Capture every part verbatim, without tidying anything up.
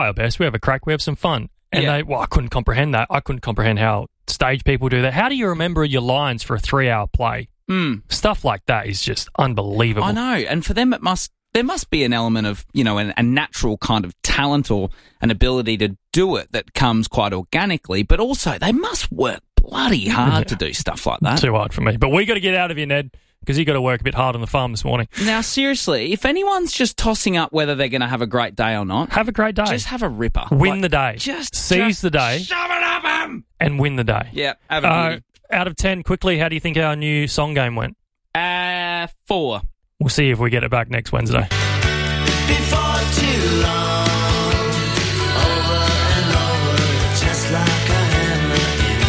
our best, we have a crack, we have some fun. And Yeah. they, well, I couldn't comprehend that. I couldn't comprehend how stage people do that. How do you remember your lines for a three-hour play? Mm. Stuff like that is just unbelievable. I know, and for them it must there must be an element of, you know, an, a natural kind of talent or an ability to do it that comes quite organically, but also they must work bloody hard Yeah. to do stuff like that. Too hard for me. But we got to get out of here, Ned, because you got to work a bit hard on the farm this morning. Now, seriously, if anyone's just tossing up whether they're going to have a great day or not, Have a great day. just have a ripper. win Like, the day. Just Seize just the day Shove it up 'em! and win the day. Yeah, have a Uh, beauty. out of ten, quickly, how do you think our new song game went? Uh, four. We'll see if we get it back next Wednesday. Before too long, over and over, just like a hammer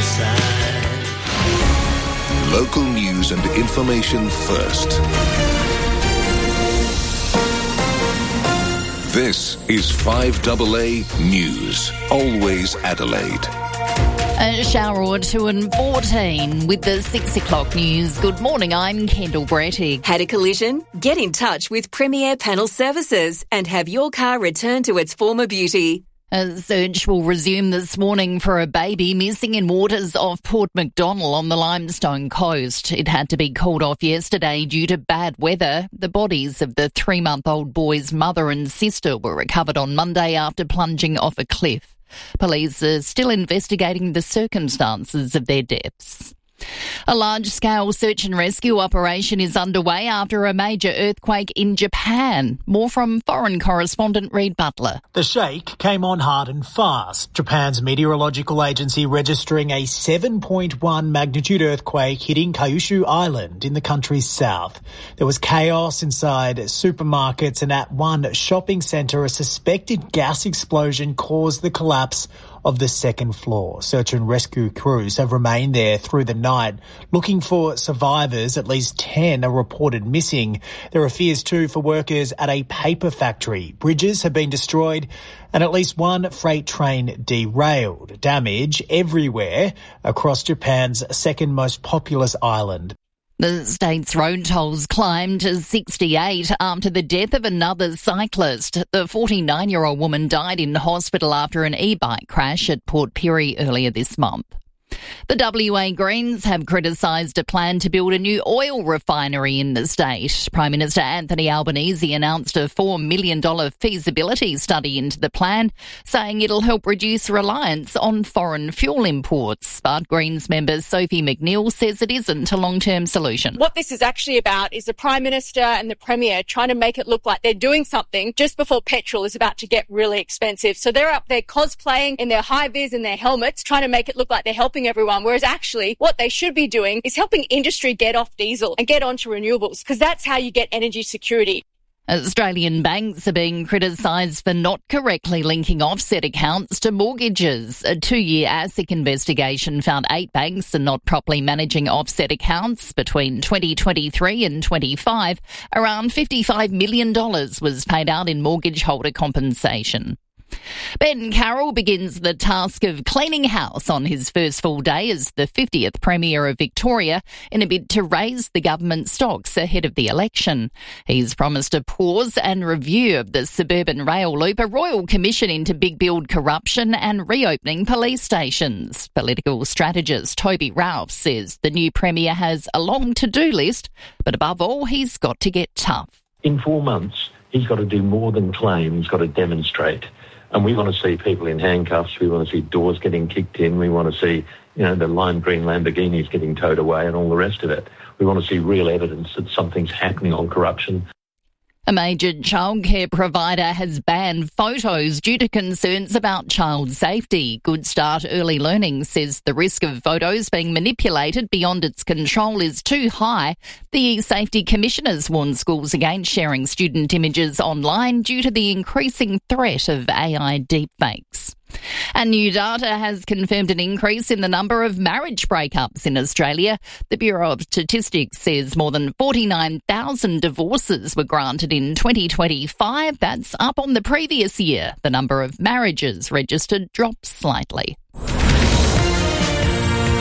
inside. Local news and information first. This is five A A News. Always Adelaide. A shower or two and fourteen with the six o'clock news. Good morning, I'm Kendall Brettig. Had a collision? Get in touch with Premier Panel Services and have your car returned to its former beauty. A search will resume this morning for a baby missing in waters off Port Macdonald on the Limestone Coast. It had to be called off yesterday due to bad weather. The bodies of the three-month-old boy's mother and sister were recovered on Monday after plunging off a cliff. Police are still investigating the circumstances of their deaths. A large-scale search and rescue operation is underway after a major earthquake in Japan. More from foreign correspondent Reid Butler. The shake came on hard and fast. Japan's meteorological agency registering a seven point one magnitude earthquake hitting Kyushu Island in the country's south. There was chaos inside supermarkets, and at one shopping centre, a suspected gas explosion caused the collapse of the second floor. Search and rescue crews have remained there through the night looking for survivors. At least ten are reported missing. There are fears too for workers at a paper factory. Bridges have been destroyed and at least one freight train derailed. Damage everywhere across Japan's second most populous island. The state's road tolls climbed to sixty-eight after the death of another cyclist. The forty-nine-year-old woman died in hospital after an e-bike crash at Port Pirie earlier this month. The W A Greens have criticised a plan to build a new oil refinery in the state. Prime Minister Anthony Albanese announced a four million dollars feasibility study into the plan, saying it'll help reduce reliance on foreign fuel imports. But Greens member Sophie McNeil says it isn't a long-term solution. What this is actually about is the Prime Minister and the Premier trying to make it look like they're doing something just before petrol is about to get really expensive. So they're up there cosplaying in their high-vis and their helmets, trying to make it look like they're helping everyone, whereas actually what they should be doing is helping industry get off diesel and get onto renewables, because that's how you get energy security. Australian banks are being criticised for not correctly linking offset accounts to mortgages. A two-year ASIC investigation found eight banks are not properly managing offset accounts. Between twenty twenty-three and twenty-five, around fifty-five million dollars was paid out in mortgage holder compensation. Ben Carroll begins the task of cleaning house on his first full day as the fiftieth Premier of Victoria in a bid to raise the government's stocks ahead of the election. He's promised a pause and review of the suburban rail loop, a royal commission into big build corruption and reopening police stations. Political strategist Toby Ralph says the new Premier has a long to-do list, but above all, he's got to get tough. In four months, he's got to do more than claim, he's got to demonstrate. And we want to see people in handcuffs. We want to see doors getting kicked in. We want to see, you know, the lime green Lamborghinis getting towed away and all the rest of it. We want to see real evidence that something's happening on corruption. A major childcare provider has banned photos due to concerns about child safety. Good Start Early Learning says the risk of photos being manipulated beyond its control is too high. The Safety Commissioners warned schools against sharing student images online due to the increasing threat of A I deepfakes. And new data has confirmed an increase in the number of marriage breakups in Australia. The Bureau of Statistics says more than forty-nine thousand divorces were granted in twenty twenty-five. That's up on the previous year. The number of marriages registered dropped slightly. Now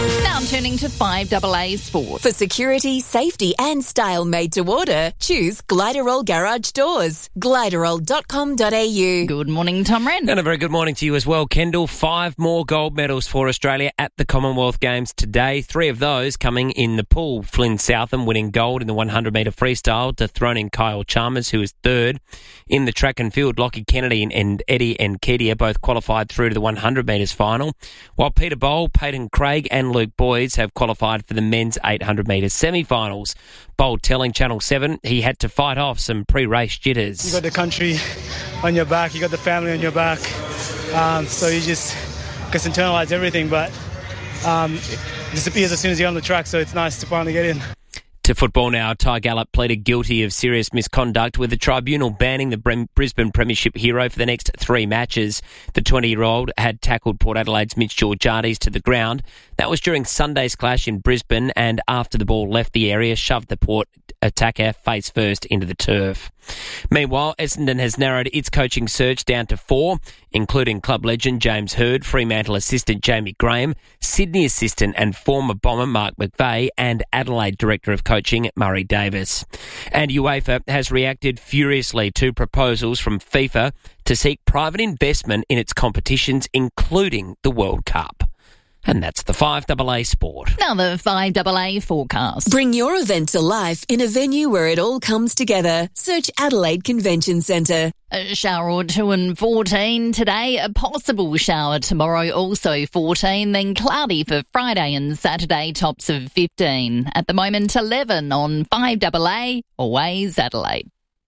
Turning to five A A Sport. For security, safety and style made to order, choose Gliderol Garage Doors. gliderol dot com dot a u. Good morning, Tom Wren. And a very good morning to you as well, Kendall. Five more gold medals for Australia at the Commonwealth Games today. Three of those coming in the pool. Flynn Southam winning gold in the one hundred metre freestyle, dethroning Kyle Chalmers, who is third. In the track and field, Lockie Kennedy and, and Eddie Nketiah both qualified through to the one hundred metres final, while Peter Bowl, Peyton Craig and Luke Boyds have qualified for the men's eight hundred metres semi-finals. Bowl telling Channel seven he had to fight off some pre-race jitters. You got the country on your back, you got the family on your back, um, so you just just internalize everything, but um, it disappears as soon as you're on the track, so it's nice to finally get in. To football now, Ty Gallop pleaded guilty of serious misconduct, with the tribunal banning the Brisbane Premiership hero for the next three matches. The twenty-year-old had tackled Port Adelaide's Mitch Georgiades to the ground. That was during Sunday's clash in Brisbane, and after the ball left the area, shoved the Port attacker face first into the turf. Meanwhile, Essendon has narrowed its coaching search down to four, including club legend James Hird, Fremantle assistant Jamie Graham, Sydney assistant and former Bomber Mark McVeigh, and Adelaide director of coaching Murray Davis. And UEFA has reacted furiously to proposals from FIFA to seek private investment in its competitions, including the World Cup. And that's the five A A Sport. Now the five A A forecast. Bring your event to life in a venue where it all comes together. Search Adelaide Convention Centre. A shower or two and fourteen today. A possible shower tomorrow, also fourteen. Then cloudy for Friday and Saturday, tops of fifteen. At the moment, eleven on five A A, always Adelaide.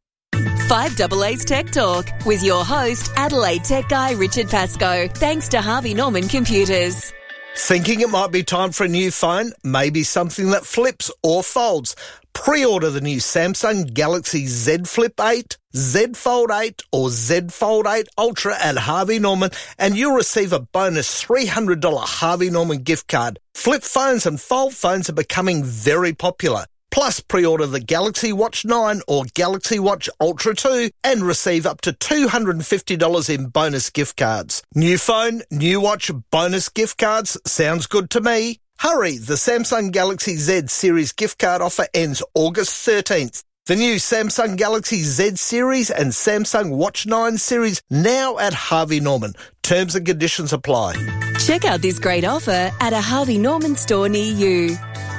five A A's Tech Talk with your host, Adelaide Tech guy Richard Pascoe. Thanks to Harvey Norman Computers. Thinking it might be time for a new phone? Maybe something that flips or folds. Pre-order the new Samsung Galaxy Z Flip eight, Z Fold eight or Z Fold eight Ultra at Harvey Norman and you'll receive a bonus three hundred dollars Harvey Norman gift card. Flip phones and fold phones are becoming very popular. Plus, pre-order the Galaxy Watch nine or Galaxy Watch Ultra two and receive up to two hundred fifty dollars in bonus gift cards. New phone, new watch, bonus gift cards. Sounds good to me. Hurry, the Samsung Galaxy Z Series gift card offer ends August thirteenth. The new Samsung Galaxy Z Series and Samsung Watch nine Series now at Harvey Norman. Terms and conditions apply. Check out this great offer at a Harvey Norman store near you.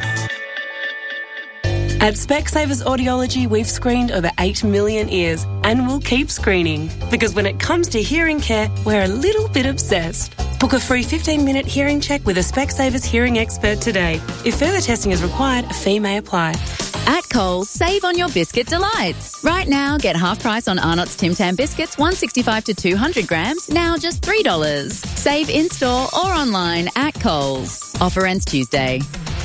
At Specsavers Audiology, we've screened over eight million ears and we'll keep screening because when it comes to hearing care, we're a little bit obsessed. Book a free fifteen minute hearing check with a Specsavers hearing expert today. If further testing is required, a fee may apply. At Coles, save on your biscuit delights. Right now, get half price on Arnott's Tim Tam biscuits, one sixty-five to two hundred grams, now just three dollars. Save in-store or online at Coles. Offer ends Tuesday.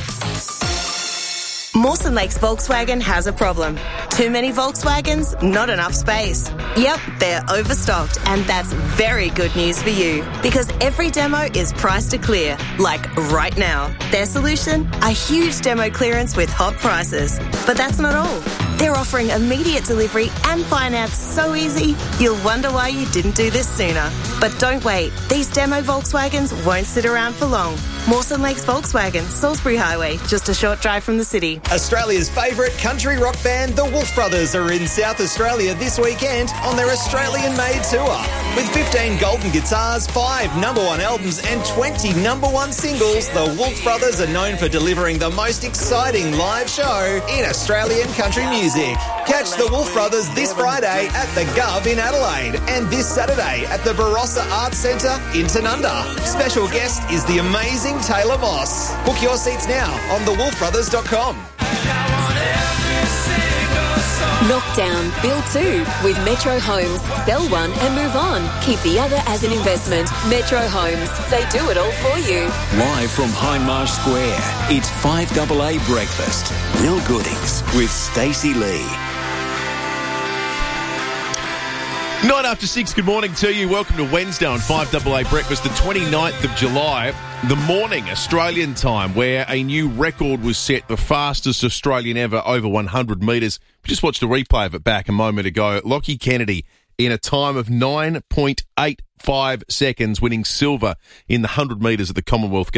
Mawson Lakes Volkswagen has a problem. Too many Volkswagens, not enough space. Yep, they're overstocked, and that's very good news for you because every demo is priced to clear, like right now. Their solution? A huge demo clearance with hot prices. But that's not all. They're offering immediate delivery and finance so easy, you'll wonder why you didn't do this sooner. But don't wait. These demo Volkswagens won't sit around for long. Mawson Lakes Volkswagen, Salisbury Highway, just a short drive from the city. Australia's favourite country rock band, the Wolf Brothers, are in South Australia this weekend on their Australian-made tour. With fifteen golden guitars, five number one albums and twenty number one singles, the Wolf Brothers are known for delivering the most exciting live show in Australian country music. Catch the Wolf Brothers this Friday at the Gov in Adelaide and this Saturday at the Barossa Arts Centre in Tanunda. Special guest is the amazing Taylor Moss. Book your seats now on the wolf brothers dot com. Knockdown, build two with Metro Homes. Sell one and move on. Keep the other as an investment. Metro Homes. They do it all for you. Live from Hindmarsh Square, it's five A A Breakfast. Will Goodings with Stacey Lee. Nine after six, good morning to you. Welcome to Wednesday on five A A Breakfast, the twenty-ninth of July, the morning Australian time, where a new record was set, the fastest Australian ever over one hundred metres. We just watched a replay of it back a moment ago. Lockie Kennedy in a time of nine point eight five seconds, winning silver in the one hundred metres at the Commonwealth Games.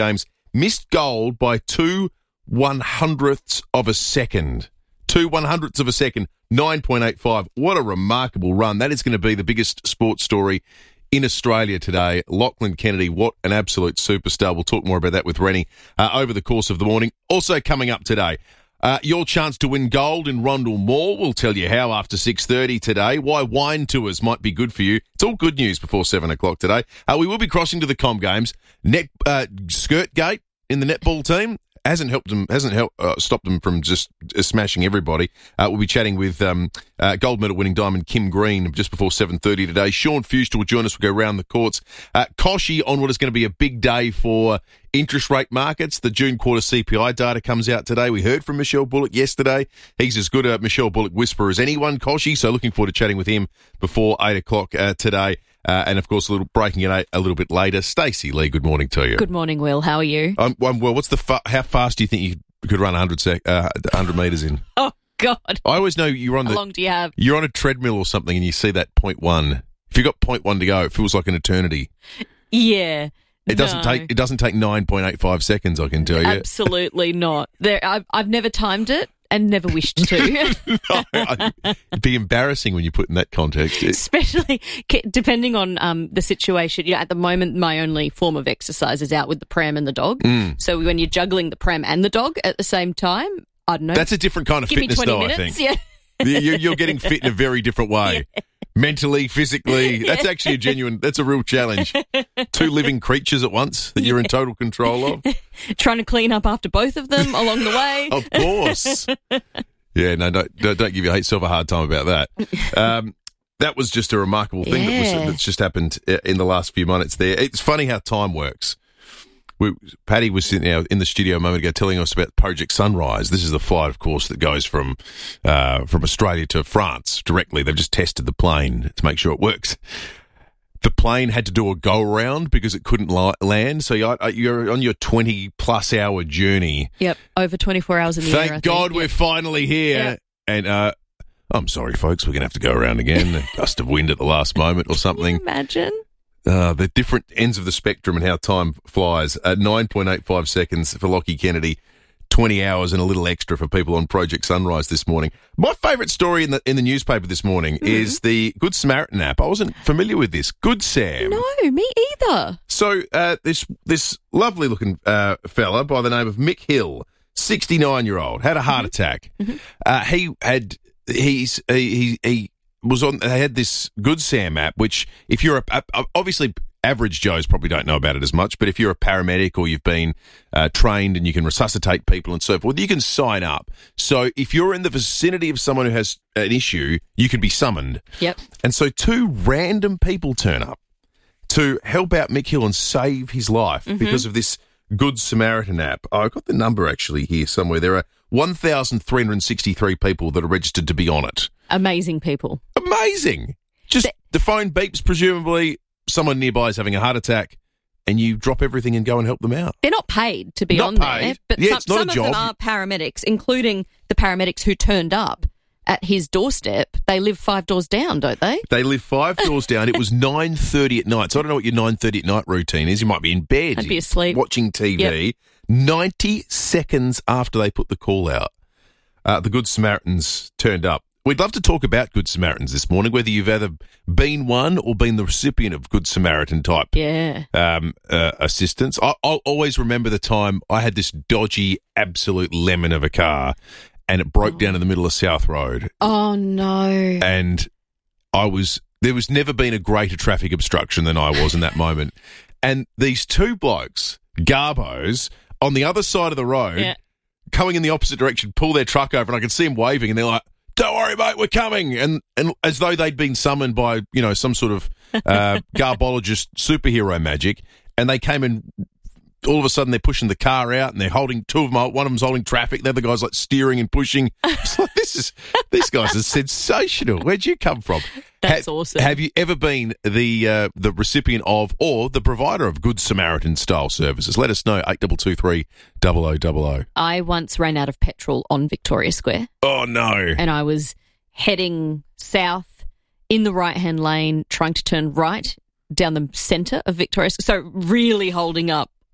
missed gold by two one hundredths of a second. Two one hundredths of a second, nine point eight five. What a remarkable run. That is going to be the biggest sports story in Australia today. Lachlan Kennedy, what an absolute superstar. We'll talk more about that with Rennie uh, over the course of the morning. Also coming up today, uh, your chance to win gold in Rondell Mall. We'll tell you how after six thirty today. Why wine tours might be good for you. It's all good news before seven o'clock today. Uh, we will be crossing to the Com Games. Net uh, Skirt Gate in the netball team. Hasn't helped them, hasn't helped uh, stopped them from just uh, smashing everybody. Uh, we'll be chatting with um, uh, gold medal winning diamond Kim Green just before seven thirty today. Sean Fuster will join us. We'll go round the courts. Uh, Koshy on what is going to be a big day for interest rate markets. The June quarter C P I data comes out today. We heard from Michelle Bullock yesterday. He's as good a Michelle Bullock whisperer as anyone, Koshy. So looking forward to chatting with him before eight o'clock uh, today. Uh, and, of course, a little breaking it a, a little bit later. Stacey Lee, good morning to you. Good morning, Will. How are you? Um, well, what's the fa- how fast do you think you could run one hundred, sec- uh, one hundred metres in? Oh, God. I always know you're on the... How long do you have? You're on a treadmill or something and you see that point one. If you've got point one to go, it feels like an eternity. Yeah. It doesn't no. take It doesn't take nine point eight five seconds, I can tell you. Absolutely not. There, I've, I've never timed it. And never wished to. no, I, it'd be embarrassing when you put in that context. It, Especially depending on um, the situation. You know, at the moment, my only form of exercise is out with the pram and the dog. Mm. So when you're juggling the pram and the dog at the same time, I don't know. That's a different kind of Give fitness, me twenty though, minutes, I think. Yeah. you're, you're getting fit in a very different way. Yeah. Mentally, physically. That's actually a genuine, that's a real challenge. Two living creatures at once that you're in total control of. Trying to clean up after both of them along the way. Of course. Yeah, no, don't, don't, don't give yourself a hard time about that. Um, that was just a remarkable thing yeah. that was, that's just happened in the last few minutes there. It's funny how time works. We, Paddy was sitting there in the studio a moment ago telling us about Project Sunrise. This is the flight, of course, that goes from uh, from Australia to France directly. They've just tested the plane to make sure it works. The plane had to do a go-around because it couldn't li- land. So you're, you're on your twenty-plus hour journey. Yep, over twenty-four hours in the Thank air, I God think. we're yep. finally here. Yep. And uh, I'm sorry, folks, we're going to have to go around again. A gust of wind at the last moment or something. Can you imagine? Uh, the different ends of the spectrum and how time flies. At nine point eight five seconds for Lachie Kennedy, twenty hours and a little extra for people on Project Sunrise this morning. My favourite story in the in the newspaper this morning mm. is the Good Samaritan app. I wasn't familiar with this. Good Sam. No, me either. So uh, this this lovely looking uh, fella by the name of Mick Hill, sixty-nine year old, had a heart mm-hmm. attack. Mm-hmm. Uh, he had he's he he was on. They had this Good Sam app, which if you're a, a obviously. Average Joes probably don't know about it as much, but if you're a paramedic or you've been uh, trained and you can resuscitate people and so forth, you can sign up. So if you're in the vicinity of someone who has an issue, you can be summoned. Yep. And so two random people turn up to help out Mick Hill and save his life Mm-hmm. because of this Good Samaritan app. Oh, I've got the number actually here somewhere. There are one thousand three hundred sixty-three people that are registered to be on it. Amazing people. Amazing. Just the, the phone beeps, presumably. Someone nearby is having a heart attack and you drop everything and go and help them out. They're not paid to be not on paid. there, but yeah, some, it's not some a of job. them are paramedics, including the paramedics who turned up at his doorstep. They live five doors down, don't they? They live five doors down. It was nine thirty at night. So I don't know what your nine thirty at night routine is. You might be in bed. I'd be asleep. Watching T V. Yep. ninety seconds after they put the call out, uh, the Good Samaritans turned up. We'd love to talk about Good Samaritans this morning, whether you've either been one or been the recipient of Good Samaritan type yeah. um, uh, assistance. I, I'll always remember the time I had this dodgy, absolute lemon of a car and it broke oh. down in the middle of South Road. Oh, no. And I was, there was never been a greater traffic obstruction than I was in that moment. And these two blokes, Garbos, on the other side of the road, yeah. coming in the opposite direction, pull their truck over and I could see them waving and they're like, don't worry, mate, we're coming. And and as though they'd been summoned by, you know, some sort of uh, garbologist superhero magic. And they came in, all of a sudden they're pushing the car out and they're holding, two of them, one of them's holding traffic. The other guy's like steering and pushing. It's like, this is, these guys are sensational. Where'd you come from? That's ha- awesome. Have you ever been the uh, the recipient of or the provider of Good Samaritan style services? Let us know, eight two two three, double oh double oh. I once ran out of petrol on Victoria Square. Oh, no. And I was heading south in the right-hand lane, trying to turn right down the centre of Victoria Square. So really holding up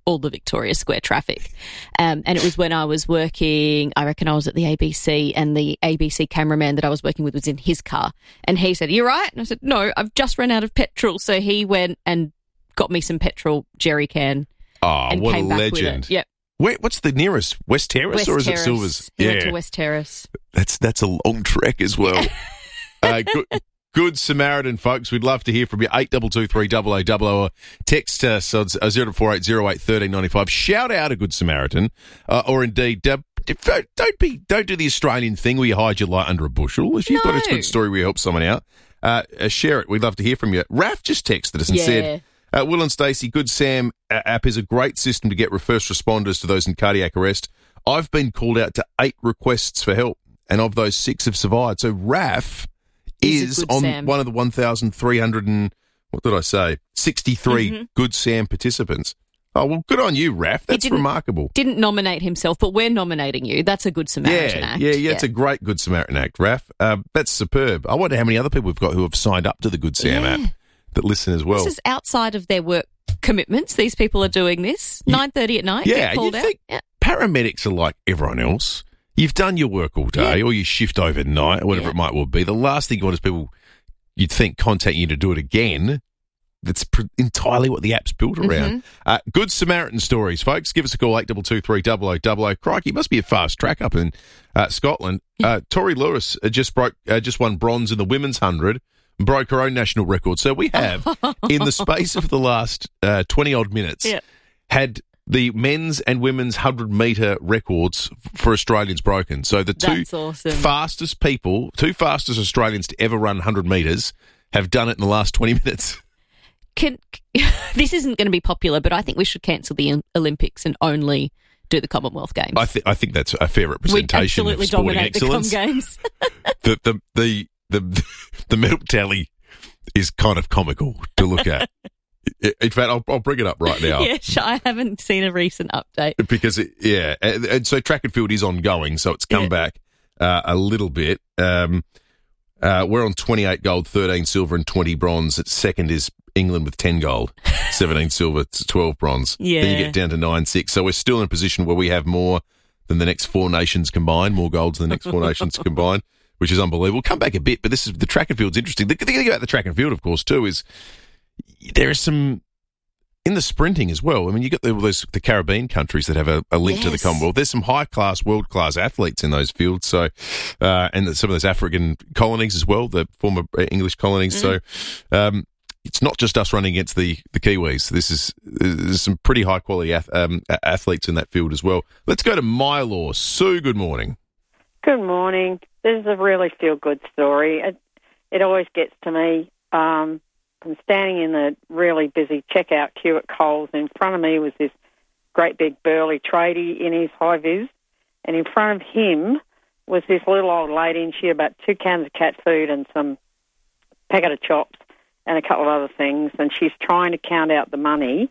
all the Victoria Square traffic. Um, and it was when I was working, I reckon I was at the A B C, and the A B C cameraman that I was working with was in his car. And he said, "You right?" And I said, "No, I've just run out of petrol." So he went and got me some petrol jerry can. Oh, and what came a back with legend. it. Yep. Where, what's the nearest? West Terrace West or is Terrace. it Silvers? He went to West Terrace. That's, that's a long trek as well. uh, good, good Samaritan, folks. We'd love to hear from you. eight two two three double oh double oh or text us on zero four eight zero eight one three nine five. Shout out a Good Samaritan, uh, or indeed, uh, don't be don't do the Australian thing where you hide your light under a bushel. If you've No. got a good story where you help someone out, uh, uh, share it. We'd love to hear from you. Raf just texted us and Yeah. said, uh, Will and Stacey, Good Sam uh, app is a great system to get first responders to those in cardiac arrest. I've been called out to eight requests for help, and of those, six have survived. So Raf He's a is Good on Sam. one of the one thousand three hundred and, what did I say, sixty-three Mhm. Good Sam participants. Oh, well, good on you, Raf. He That's didn't- remarkable. Didn't nominate himself, but we're nominating you. That's a Good Samaritan Yeah, act. yeah, yeah, it's a great Good Samaritan act, Raf. Uh, that's superb. I wonder how many other people we've got who have signed up to the Good Sam Yeah. app that listen as well. This is outside of their work commitments. These people are doing this. nine thirty at night, Yeah, get called you out. think Yeah. paramedics are like everyone else. You've done your work all day, or you shift overnight, or whatever it might well be. The last thing you want is people you'd think contact you to do it again. That's pr- entirely what the app's built around. Mhm. Uh, Good Samaritan stories, folks. Give us a call, eight two two three double oh double oh. Crikey, it must be a fast track up in uh, Scotland. Uh, Tori Lewis uh, just broke, uh, just won bronze in the women's hundred, and broke her own national record. So we have, in the space of the last uh, twenty-odd minutes, Yeah. had the men's and women's hundred metre records f- for Australians broken. So the two That's awesome. fastest people, two fastest Australians to ever run one hundred metres have done it in the last twenty minutes. Can, this isn't going to be popular, but I think we should cancel the Olympics and only do the Commonwealth Games. I, th- I think that's a fair We representation absolutely of sporting dominate excellence. the Com Games. the, the, the, the, the medal tally is kind of comical to look at. I- In fact, I'll, I'll bring it up right now. Yeah, sure, I haven't seen a recent update. Because, it, yeah, and, and so track and field is ongoing, so it's come Yeah. back uh, a little bit. Um, uh, we're on twenty-eight gold, thirteen silver and twenty bronze. At second is England with ten gold, seventeen silver, twelve bronze. Then you Yeah. get down to nine six. So we're still in a position where we have more than the next four nations combined, more golds than the next four nations combined, which is unbelievable. Come back a bit, but this is the track and field's interesting. The thing about the track and field, of course, too, is there is some in the sprinting as well. I mean, you got the, those the Caribbean countries that have a, a link to the Yes. Commonwealth. There's some high class, world class athletes in those fields. So, uh, and some of those African colonies as well, the former English colonies. Mm. So, um, it's not just us running against the, the Kiwis. This is there's some pretty high quality ath- um, athletes in that field as well. Let's go to Mylor. Sue, good morning. Good morning. This is a really feel-good story. It, it always gets to me. Um, I'm standing in the really busy checkout queue at Coles. In front of me was this great big burly tradie in his high vis, and in front of him was this little old lady, and she had about two cans of cat food and some packet of chops and a couple of other things, and she's trying to count out the money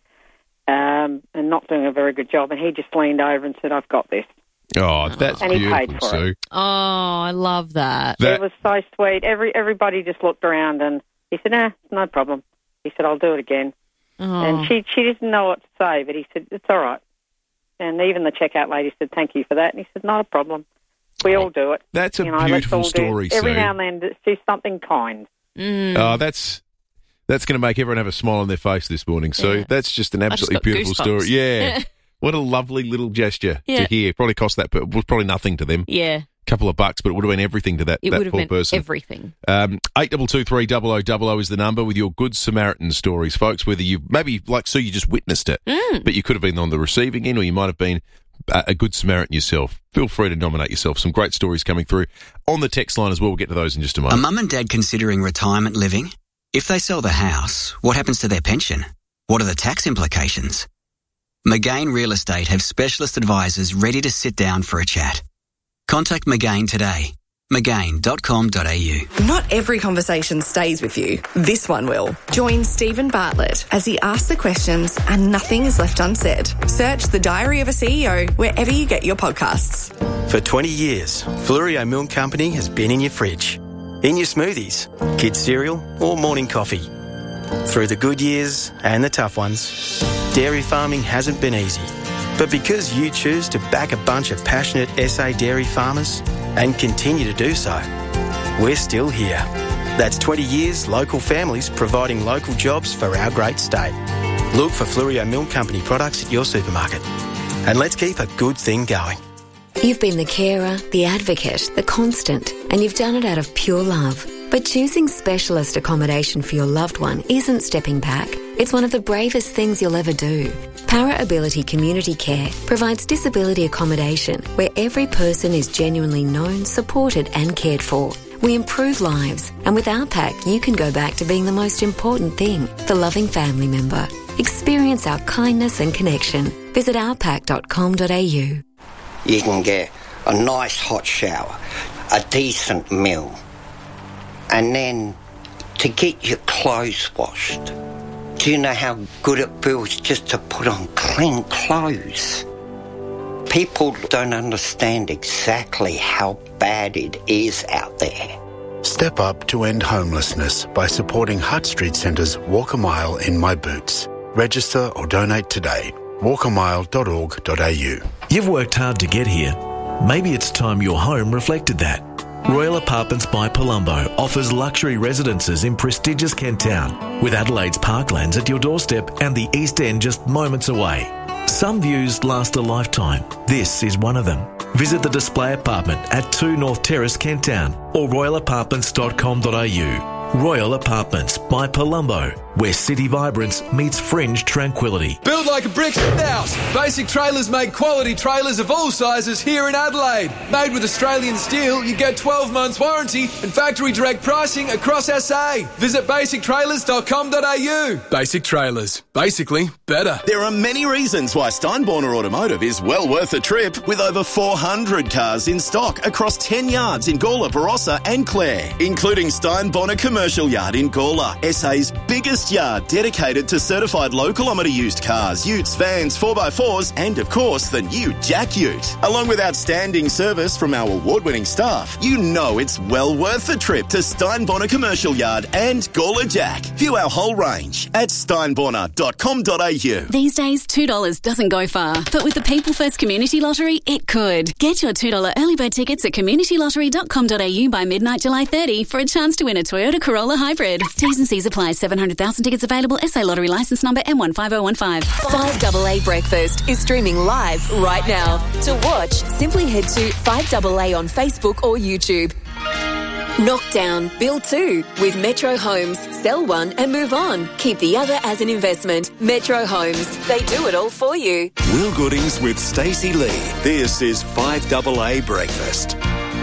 um, and not doing a very good job. And he just leaned over and said, "I've got this." Oh, that's And he paid beautiful, for Sue. it. Oh, I love that. That- It was so sweet. Every everybody just looked around, and he said, "Nah, no problem." He said, "I'll do it again." Oh. And she she didn't know what to say, but he said, "It's all right." And even the checkout lady said, "Thank you for that." And he said, "Not a problem. We all do it." That's a You know, let's beautiful all do- story, Every Sue. now and then, just do something kind. Mm. Oh, that's that's going to make everyone have a smile on their face this morning. So Yeah. that's just an I just absolutely got beautiful goosebumps. story. Yeah. What a lovely little gesture Yeah. to hear. Probably cost that, but was probably nothing to them. Yeah. Couple of bucks, but it would have been everything to that, It that would have poor meant person. everything. Um, eight two two three double oh double oh is the number with your Good Samaritan stories, folks. Whether you maybe like Sue, you just witnessed it, Mm. but you could have been on the receiving end, or you might have been a, a Good Samaritan yourself. Feel free to nominate yourself. Some great stories coming through on the text line as well. We'll get to those in just a A moment. mum and dad considering retirement living? If they sell the house, what happens to their pension? What are the tax implications? McGain Real Estate have specialist advisors ready to sit down for a chat. Contact McGain today. McGain dot com dot a u. Not every conversation stays with you. This one will. Join Stephen Bartlett as he asks the questions and nothing is left unsaid. Search The Diary of a C E O wherever you get your podcasts. For twenty years, Fluorio Milk Company has been in your fridge, in your smoothies, kids' cereal or morning coffee. Through the good years and the tough ones, Dairy farming hasn't been easy. But because you choose to back a bunch of passionate S A dairy farmers and continue to do so, we're still here. That's twenty years local families providing local jobs for our great state. Look for Flurio Milk Company products at your supermarket. And let's keep a good thing going. You've been the carer, the advocate, the constant, and you've done it out of pure love. But choosing specialist accommodation for your loved one isn't stepping back. It's one of the bravest things you'll ever do. Para Ability Community Care provides disability accommodation where every person is genuinely known, supported and cared for. We improve lives, and with our pack you can go back to being the most important thing, the loving family member. Experience our kindness and connection. Visit our pack dot com dot a u. You can get a nice hot shower, a decent meal, and then to get your clothes washed. Do you know how good it feels just to put on clean clothes? People don't understand exactly how bad it is out there. Step up to end homelessness by supporting Hutt Street Centre's Walk a Mile in My Boots. Register or donate today. walk a mile dot org dot a u. You've worked hard to get here. Maybe it's time your home reflected that. Royal Apartments by Palumbo offers luxury residences in prestigious Kent Town, with Adelaide's parklands at your doorstep and the East End just moments away. Some views last a lifetime. This is one of them. Visit the display apartment at two North Terrace, Kent Town, or royal apartments dot com dot a u. Royal Apartments by Palumbo, where city vibrance meets fringe tranquility. Build like a brick house. Basic Trailers make quality trailers of all sizes here in Adelaide. Made with Australian steel, you get twelve months warranty and factory direct pricing across S A. Visit basic trailers dot com dot a u. Basic Trailers. Basically, better. There are many reasons why Steinborner Automotive is well worth a trip, with over four hundred cars in stock across ten yards in Gawler, Barossa and Clare, including Steinborner Commercial Yard in Gawler, S A's biggest yard dedicated to certified low kilometre used cars, utes, vans, four by fours and, of course, the new Jack Ute. Along with outstanding service from our award-winning staff, you know it's well worth the trip to Steinborner Commercial Yard and Gawler Jack. View our whole range at steinborner dot com dot a u. These days, two dollars doesn't go far, but with the People First Community Lottery, it could. Get your two dollars early bird tickets at community lottery dot com dot a u by midnight July thirtieth for a chance to win a Toyota Corolla Hybrid. T's and C's apply. seven hundred thousand tickets available. S A Lottery licence number M one five oh one five. five A A Breakfast is streaming live right now. To watch, simply head to five A A on Facebook or YouTube. Knock down, build two with Metro Homes. Sell one and move on. Keep the other as an investment. Metro Homes. They do it all for you. Will Goodings with Stacey Lee. This is five A A Breakfast.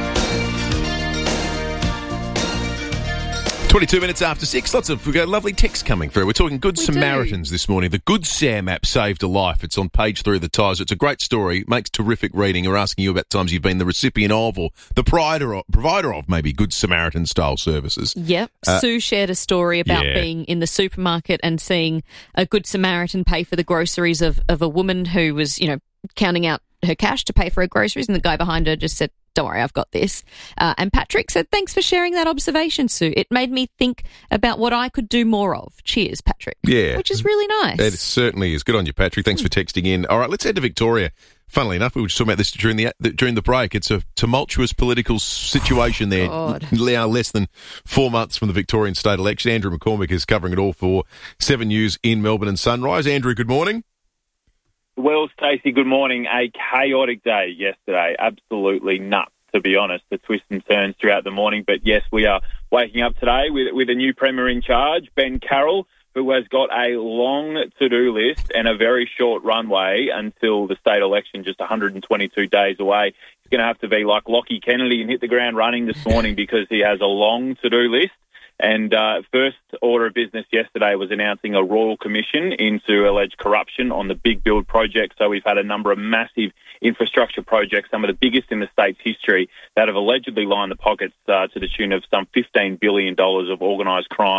twenty-two minutes after six. Lots of, we've got lovely texts coming through. We're talking Good We Samaritans this morning. The Good Sam app saved a life. It's on page three of the Times. It's a great story. Makes terrific reading. We're asking you about times you've been the recipient of or the provider of, provider of maybe Good Samaritan style services. Yep. Uh, Sue shared a story about yeah. being in the supermarket and seeing a Good Samaritan pay for the groceries of, of a woman who was, you know, counting out her cash to pay for her groceries, and the guy behind her just said, "Don't worry, I've got this." Uh, and Patrick said, "Thanks for sharing that observation, Sue. It made me think about what I could do more of." Cheers, Patrick. Yeah. Which is really nice. It certainly is. Good on you, Patrick. Thanks for texting in. All right, let's head to Victoria. Funnily enough, we were just talking about this during the during the break. It's a tumultuous political situation there. God. Now less than four months from the Victorian state election. Andrew McCormick is covering it all for Seven News in Melbourne and Sunrise. Andrew, good morning. Well, Stacey, good morning. A chaotic day yesterday. Absolutely nuts, to be honest. The twists and turns throughout the morning. But yes, we are waking up today with, with a new Premier in charge, Ben Carroll, who has got a long to-do list and a very short runway until the state election, just one hundred twenty-two days away. He's going to have to be like Lockie Kennedy and hit the ground running this morning because he has a long to-do list. And uh, first order of business yesterday was announcing a royal commission into alleged corruption on the Big Build project. So we've had a number of massive infrastructure projects, some of the biggest in the state's history, that have allegedly lined the pockets uh, to the tune of some fifteen billion dollars of organised crime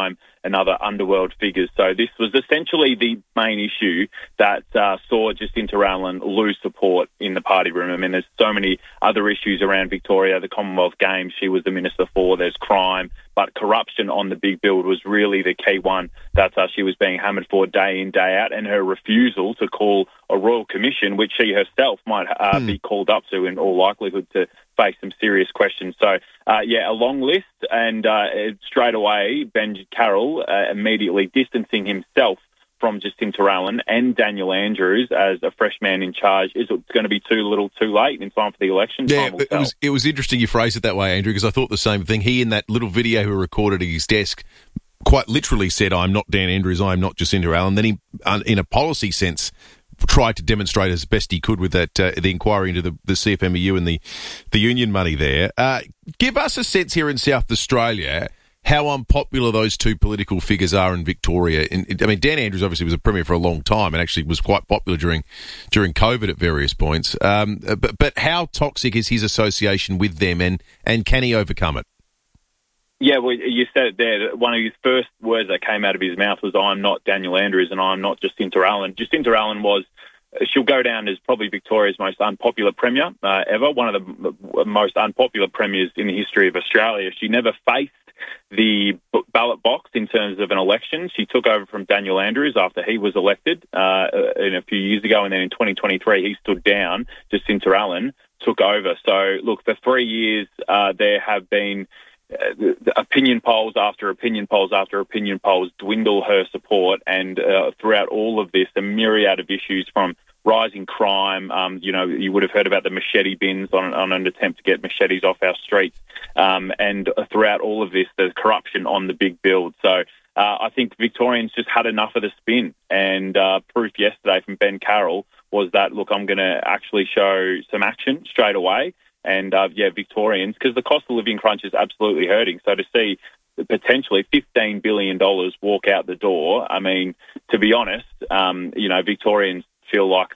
and other underworld figures. So this was essentially the main issue that uh, saw Jacinta Allen lose support in the party room. I mean, there's so many other issues around Victoria, the Commonwealth Games she was the minister for, there's crime, but corruption on the big build was really the key one that uh, she was being hammered for day in, day out, and her refusal to call a royal commission, which she herself might uh, hmm. be called up to in all likelihood to face some serious questions. So, uh, yeah, a long list, and uh, straight away, Ben Carroll uh, immediately distancing himself from Jacinta Allen and Daniel Andrews as a fresh man in charge. Is it going to be too little too late in time for the election? Yeah, Time will it tell. was, it was interesting you phrased it that way, Andrew, because I thought the same thing. He, in that little video he recorded at his desk, quite literally said, I'm not Dan Andrews, I'm not Jacinta Allen. Then he, uh, in a policy sense, tried to demonstrate as best he could with that uh, the inquiry into the, the C F M E U and the, the union money there. Uh, give us a sense here in South Australia how unpopular those two political figures are in Victoria. In, I mean, Dan Andrews obviously was a premier for a long time and actually was quite popular during during COVID at various points. Um, but, but how toxic is his association with them, and, and can he overcome it? Yeah, well, you said it there. One of his first words that came out of his mouth was, I'm not Daniel Andrews and I'm not Jacinta Allen. Jacinta Allen was, she'll go down as probably Victoria's most unpopular premier uh, ever, one of the most unpopular premiers in the history of Australia. She never faced the ballot box in terms of an election. She took over from Daniel Andrews after he was elected uh, in a few years ago, and then in twenty twenty-three he stood down. Jacinta Allen took over. So, look, for three years uh, there have been uh, the opinion polls after opinion polls after opinion polls dwindle her support, and uh, throughout all of this, a myriad of issues from rising crime. Um, you know, you would have heard about the machete bins on, on an attempt to get machetes off our streets. Um, and throughout all of this, the corruption on the big build. So uh, I think Victorians just had enough of the spin. And uh, proof yesterday from Ben Carroll was that, look, I'm going to actually show some action straight away. And, uh, yeah, Victorians, because the cost of living crunch is absolutely hurting. So to see potentially fifteen billion dollars walk out the door, I mean, to be honest, um, you know, Victorians feel like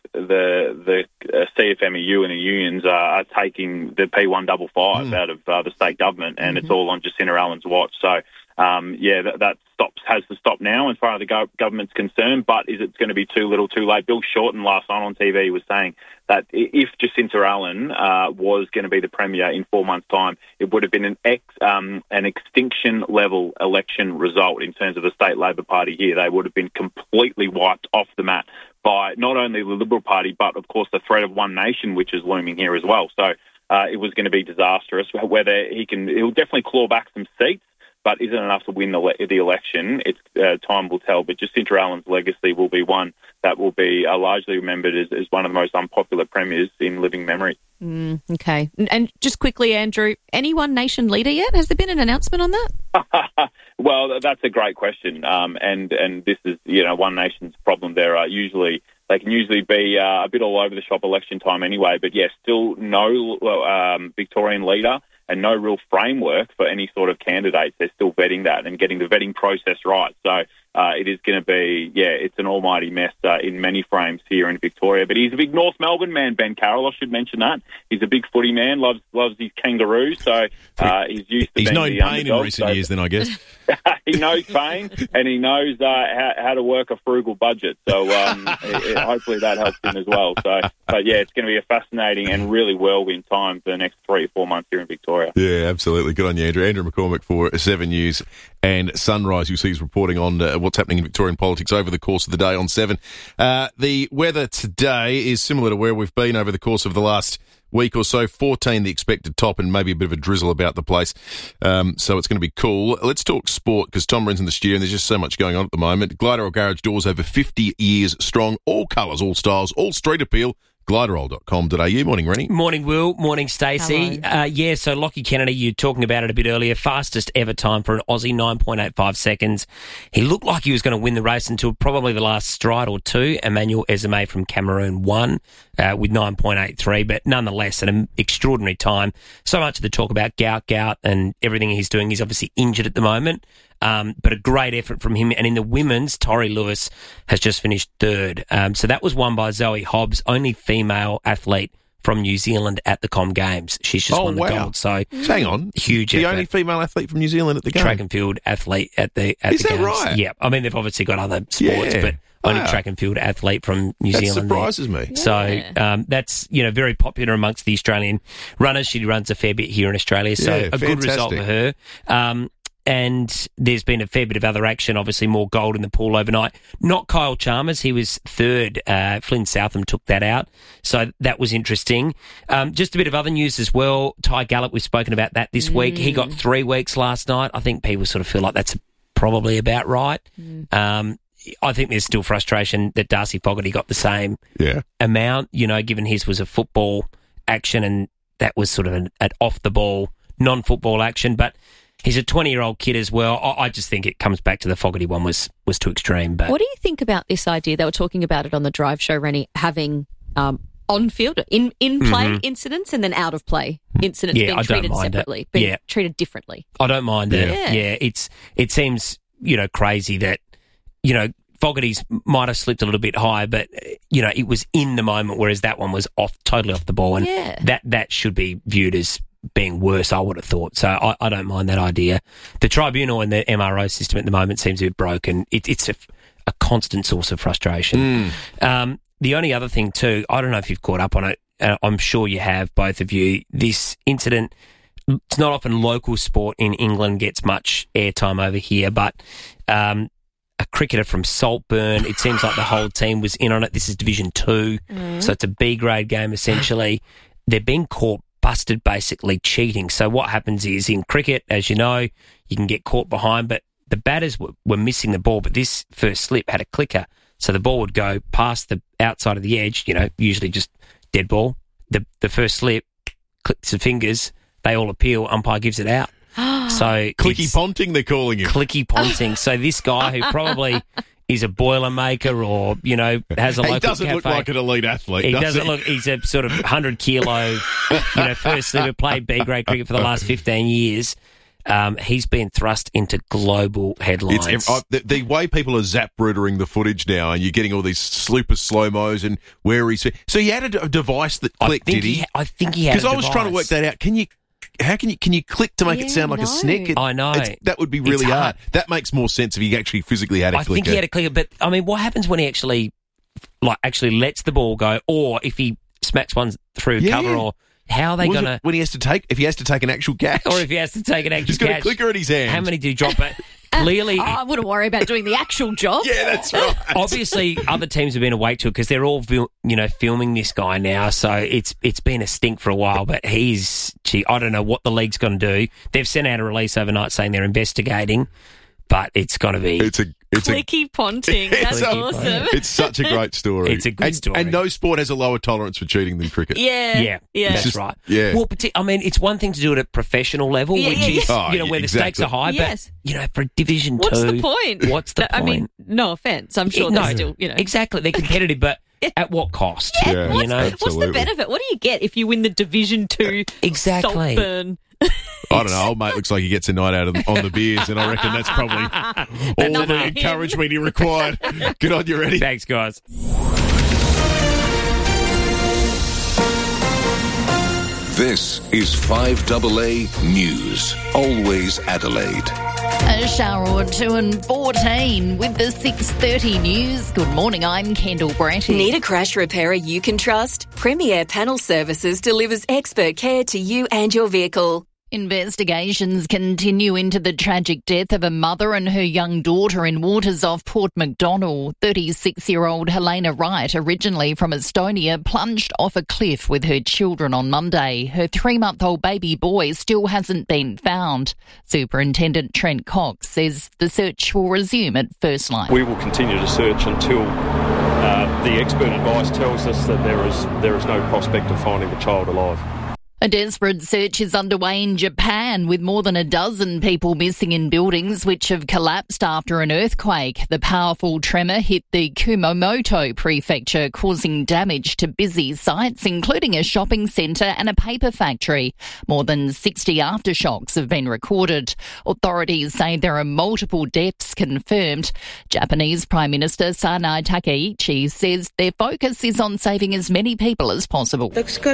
the the uh, C F M E U and the unions are, are taking the P one fifty-five mm. out of uh, the state government, and mm-hmm. it's all on Jacinta Allen's watch. So, um, yeah, that, that stops has to stop now as far as the go- government's concerned, but is it going to be too little too late? Bill Shorten last night on T V was saying that if Jacinta Allen uh, was going to be the premier in four months' time, it would have been an ex, um, an extinction-level election result in terms of the state Labor Party here. They would have been completely wiped off the mat by not only the Liberal Party, but, of course, the threat of One Nation, which is looming here as well. So uh, it was going to be disastrous. Whether he can, he'll definitely claw back some seats, but isn't enough to win the, le- the election. It's uh, time will tell. But Jacinta Allen's legacy will be one that will be uh, largely remembered as, as one of the most unpopular premiers in living memory. Mm, okay. And just quickly, Andrew, any One Nation leader yet? Has there been an announcement on that? Well, that's a great question. Um, and, and this is, you know, One Nation's problem. There are usually, they can usually be uh, a bit all over the shop election time anyway. But, yes, yeah, still no um, Victorian leader and no real framework for any sort of candidates. They're still vetting that and getting the vetting process right. So uh, it is going to be, yeah, it's an almighty mess uh, in many frames here in Victoria. But he's a big North Melbourne man, Ben Carroll, I should mention that. He's a big footy man, loves loves his kangaroos, so uh, he's used to he's being known the pain underdog, in recent so. years then, I guess. He knows pain, and he knows uh, how, how to work a frugal budget. So um, it, it, hopefully that helps him as well. So, but yeah, it's going to be a fascinating and really whirlwind time for the next three or four months here in Victoria. Yeah, absolutely. Good on you, Andrew. Andrew McCormick for Seven News and Sunrise. You see he's reporting on uh, what's happening in Victorian politics over the course of the day on Seven. Uh, the weather today is similar to where we've been over the course of the last week or so. fourteen the expected top, and maybe a bit of a drizzle about the place. Um, so it's going to be cool. Let's talk sport, because Tom Wren's in the studio and there's just so much going on at the moment. Gliderol Garage Doors, over fifty years strong. All colours, all styles, all street appeal. Gliderol dot com dot a u. Morning, Rennie. Morning, Will. Morning, Stacey. Uh, yeah, so Lockie Kennedy, you were talking about it a bit earlier. Fastest ever time for an Aussie, nine point eight five seconds. He looked like he was going to win the race until probably the last stride or two. Emmanuel Ezeme from Cameroon won uh, with nine point eight three, but nonetheless an extraordinary time. So much of the talk about Gout, Gout and everything he's doing. He's obviously injured at the moment. Um, but a great effort from him. And in the women's, Tori Lewis has just finished third. Um, so that was won by Zoe Hobbs, only female athlete from New Zealand at the Com Games. She's just Oh, won the wow. gold. So Hang on. huge The effort. only female athlete from New Zealand at the game. Track and field athlete at the at Is the that games. right? Yeah, I mean they've obviously got other sports, Yeah. but only Wow. track and field athlete from New That Zealand. there. surprises me. So um, that's you know very popular amongst the Australian runners. She runs a fair bit here in Australia, so Yeah, a good result for her. Um, and there's been a fair bit of other action. Obviously, more gold in the pool overnight. Not Kyle Chalmers; he was third. Uh, Flynn Southam took that out, so that was interesting. Um, just a bit of other news as well. Ty Gallop, we've spoken about that this week. He got three weeks last night. I think people sort of feel like that's probably about right. Um, I think there's still frustration that Darcy Fogarty got the same yeah. amount, you know, given his was a football action and that was sort of an, an off-the-ball, non-football action. But he's a twenty-year-old kid as well. I, I just think it comes back to the Fogarty one was was too extreme. But What do you think about this idea? They were talking about it on the drive show, Rennie, having um, on-field, in, in-play Mhm. incidents and then out-of-play incidents Yeah, being I don't treated mind it. separately, being Yeah. treated differently. I don't mind it. Yeah. Yeah, it's it seems, you know, crazy that, you know, Fogarty's might have slipped a little bit high, but, you know, it was in the moment, whereas that one was off, totally off the ball. And Yeah. that, that should be viewed as being worse, I would have thought. So I, I don't mind that idea. The tribunal and the M R O system at the moment seems to be broken. It, it's a, a constant source of frustration. Um, the only other thing too, I don't know if you've caught up on it. Uh, I'm sure you have, both of you. This incident, it's not often local sport in England gets much airtime over here, but um, a cricketer from Saltburn, it seems like the whole team was in on it. This is Division two, Mm. so it's a B-grade game essentially. They're being caught busted basically cheating. So what happens is in cricket, as you know, you can get caught behind, but the batters were, were missing the ball, but this first slip had a clicker. So the ball would go past the outside of the edge, you know, usually just dead ball. The the first slip, clicks the fingers, they all appeal, umpire gives it out. So Clicky ponting, they're calling it. Clicky ponting. So this guy who probably is a boilermaker or, you know, has a He local doesn't cafe. look like an elite athlete, He does doesn't he? look, he's a sort of one hundred kilo, you know, first slipper, played B-grade cricket for the last fifteen years. Um, he's been thrust into global headlines. It's, uh, the, the way people are zap-rootering the footage now, and you're getting all these super slow-mos and where he's... So he had a, d- a device that clicked, think did he? he- I think he had a Because I was trying to work device. that out. Can you... How can you can you click to make Yeah, it sound like no. a snick? It- I know. it's- that would be It's really hard. hard. That makes more sense if he actually physically had a I clicker. think he had a clicker, but I mean, what happens when he actually, like, actually lets the ball go, or if he smacks one through Yeah, cover, yeah. or how are they Was it going to, when he has to take if he has to take an actual catch, or if he has to take an actual He's got a catch, clicker in his hand. How many do you drop? But clearly, Oh, I wouldn't worry about doing the actual job. Yeah, that's right. obviously, other teams have been awake to it because they're all, fil- you know, filming this guy now. So it's it's been a stink for a while. But he's, gee, I don't know what the league's going to do. They've sent out a release overnight saying they're investigating, but it's going to be. It's a it's a Clicky ponting. That's it's a- awesome. It's such a great story. It's a good and, story. And no sport has a lower tolerance for cheating than cricket. Yeah. Yeah, Yeah. that's It's just- right. yeah. Well, parti- I mean, it's one thing to do it at professional level, Yeah, which yeah, is, yeah. you know, Oh, where the exactly. stakes are high. Yes. But, you know, for Division What's Two. the point? What's the That- point? I mean, no offence. I'm sure no, they're still, you know. Exactly. They're competitive, but at what cost? Yeah, you know? What's the benefit? What do you get if you win the Division Two Exactly. Saltburn? I don't know. Old mate looks like he gets a night out of, on the beers, and I reckon that's probably all the encouragement he required. Good on you, Ready? Thanks, guys. This is five double A News. Always Adelaide. A shower or two and fourteen with the six thirty news. Good morning, I'm Kendall Bratty. Need a crash repairer you can trust? Premier Panel Services delivers expert care to you and your vehicle. Investigations continue into the tragic death of a mother and her young daughter in waters off Port Macdonald. thirty-six-year-old Helena Wright, originally from Estonia, plunged off a cliff with her children on Monday. Her three-month-old baby boy still hasn't been found. Superintendent Trent Cox says the search will resume at First Light. We will continue to search until uh, the expert advice tells us that there is there is no prospect of finding the child alive. A desperate search is underway in Japan with more than a dozen people missing in buildings which have collapsed after an earthquake. The powerful tremor hit the Kumamoto prefecture, causing damage to busy sites, including a shopping centre and a paper factory. More than sixty aftershocks have been recorded. Authorities say there are multiple deaths confirmed. Japanese Prime Minister Sanai Takaichi says their focus is on saving as many people as possible.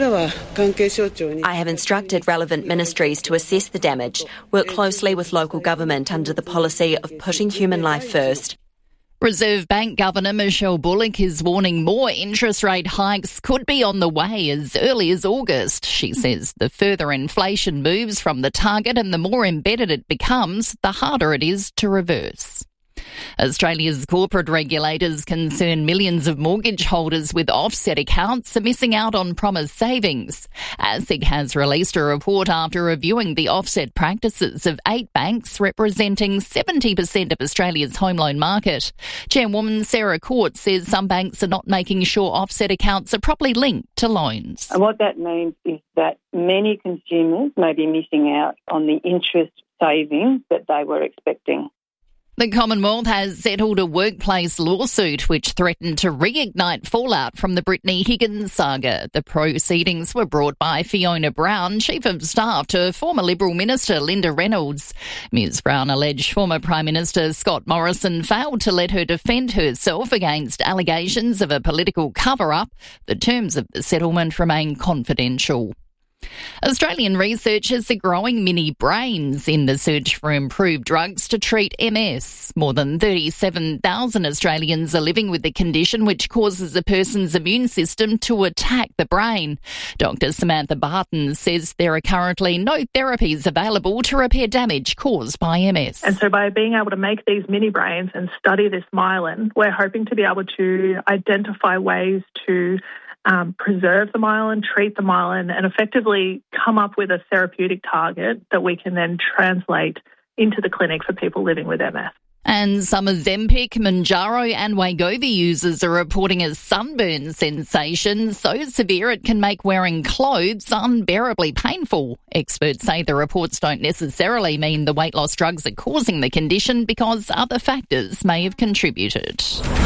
I have instructed relevant ministries to assess the damage, work closely with local government under the policy of putting human life first. Reserve Bank Governor Michelle Bullock is warning more interest rate hikes could be on the way as early as August. She says the further inflation moves from the target and the more embedded it becomes, the harder it is to reverse. Australia's corporate regulators concern millions of mortgage holders with offset accounts are missing out on promised savings. ASIC has released a report after reviewing the offset practices of eight banks representing seventy percent of Australia's home loan market. Chairwoman Sarah Court says some banks are not making sure offset accounts are properly linked to loans. And what that means is that many consumers may be missing out on the interest savings that they were expecting. The Commonwealth has settled a workplace lawsuit which threatened to reignite fallout from the Brittany Higgins saga. The proceedings were brought by Fiona Brown, Chief of Staff to former Liberal Minister Linda Reynolds. Ms Brown alleged former Prime Minister Scott Morrison failed to let her defend herself against allegations of a political cover-up. The terms of the settlement remain confidential. Australian researchers are growing mini brains in the search for improved drugs to treat M S. More than thirty-seven thousand Australians are living with the condition which causes a person's immune system to attack the brain. Doctor Samantha Barton says there are currently no therapies available to repair damage caused by M S. And so by being able to make these mini brains and study this myelin, we're hoping to be able to identify ways to Um, preserve the myelin, treat the myelin, and effectively come up with a therapeutic target that we can then translate into the clinic for people living with M S. And some Ozempic, Mounjaro and Wegovy users are reporting a sunburn sensation so severe it can make wearing clothes unbearably painful. Experts say the reports don't necessarily mean the weight loss drugs are causing the condition because other factors may have contributed.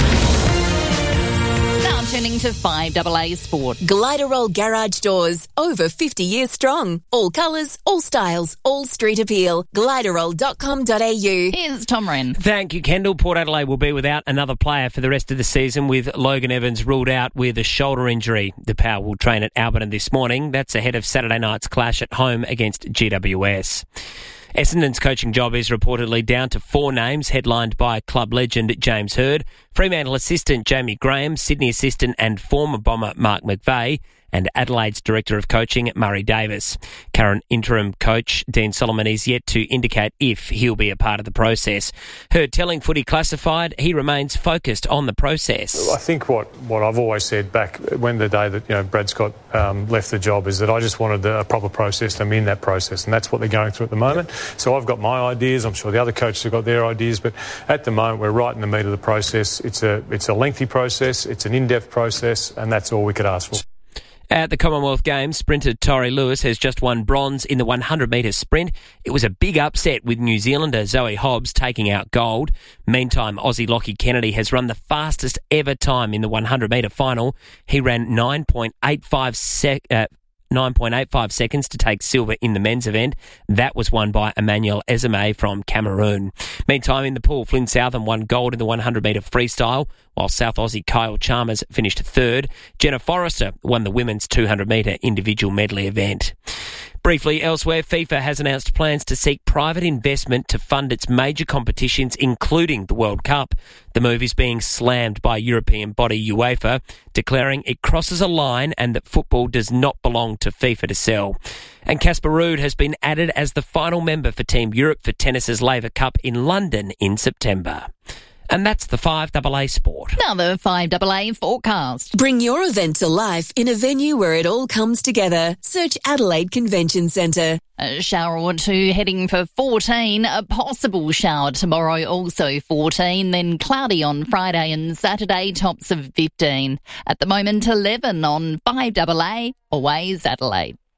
Now turning to five double A Sport. Gliderol Garage Doors, over fifty years strong. All colours, all styles, all street appeal. Gliderol dot com dot a u. Here's Tom Wren. Thank you, Kendall. Port Adelaide will be without another player for the rest of the season, with Logan Evans ruled out with a shoulder injury. The Power will train at Alberton this morning. That's ahead of Saturday night's clash at home against G W S. Essendon's coaching job is reportedly down to four names, headlined by club legend James Hird, Fremantle assistant Jamie Graham, Sydney assistant and former Bomber Mark McVeigh, and Adelaide's Director of Coaching, Murray Davis. Current interim coach Dean Solomon is yet to indicate if he'll be a part of the process. Hird telling Footy Classified he remains focused on the process. I think what, what I've always said back when the day that you know Brad Scott um, left the job is that I just wanted a proper process. I'm in that process, and that's what they're going through at the moment. So I've got my ideas. I'm sure the other coaches have got their ideas, but at the moment we're right in the meat of the process. It's a it's a lengthy process. It's an in-depth process, and that's all we could ask for. At the Commonwealth Games, sprinter Tori Lewis has just won bronze in the one hundred metre sprint. It was a big upset with New Zealander Zoe Hobbs taking out gold. Meantime, Aussie Lockie Kennedy has run the fastest ever time in the one hundred metre final. He ran nine point eight five sec- uh, nine point eight five seconds to take silver in the men's event. That was won by Emmanuel Ezeme from Cameroon. Meantime, in the pool, Flynn Southam won gold in the one hundred metre freestyle, while South Aussie Kyle Chalmers finished third. Jenna Forrester won the women's two hundred metre individual medley event. Briefly, elsewhere, FIFA has announced plans to seek private investment to fund its major competitions, including the World Cup. The move is being slammed by European body UEFA, declaring it crosses a line and that football does not belong to FIFA to sell. And Casper Ruud has been added as the final member for Team Europe for tennis's Laver Cup in London in September. And that's the five double A Sport. Now the five double A forecast. Bring your event to life in a venue where it all comes together. Search Adelaide Convention Centre. A shower or two heading for fourteen. A possible shower tomorrow, also fourteen. Then cloudy on Friday and Saturday, tops of fifteen. At the moment, eleven on five double A. Always Adelaide.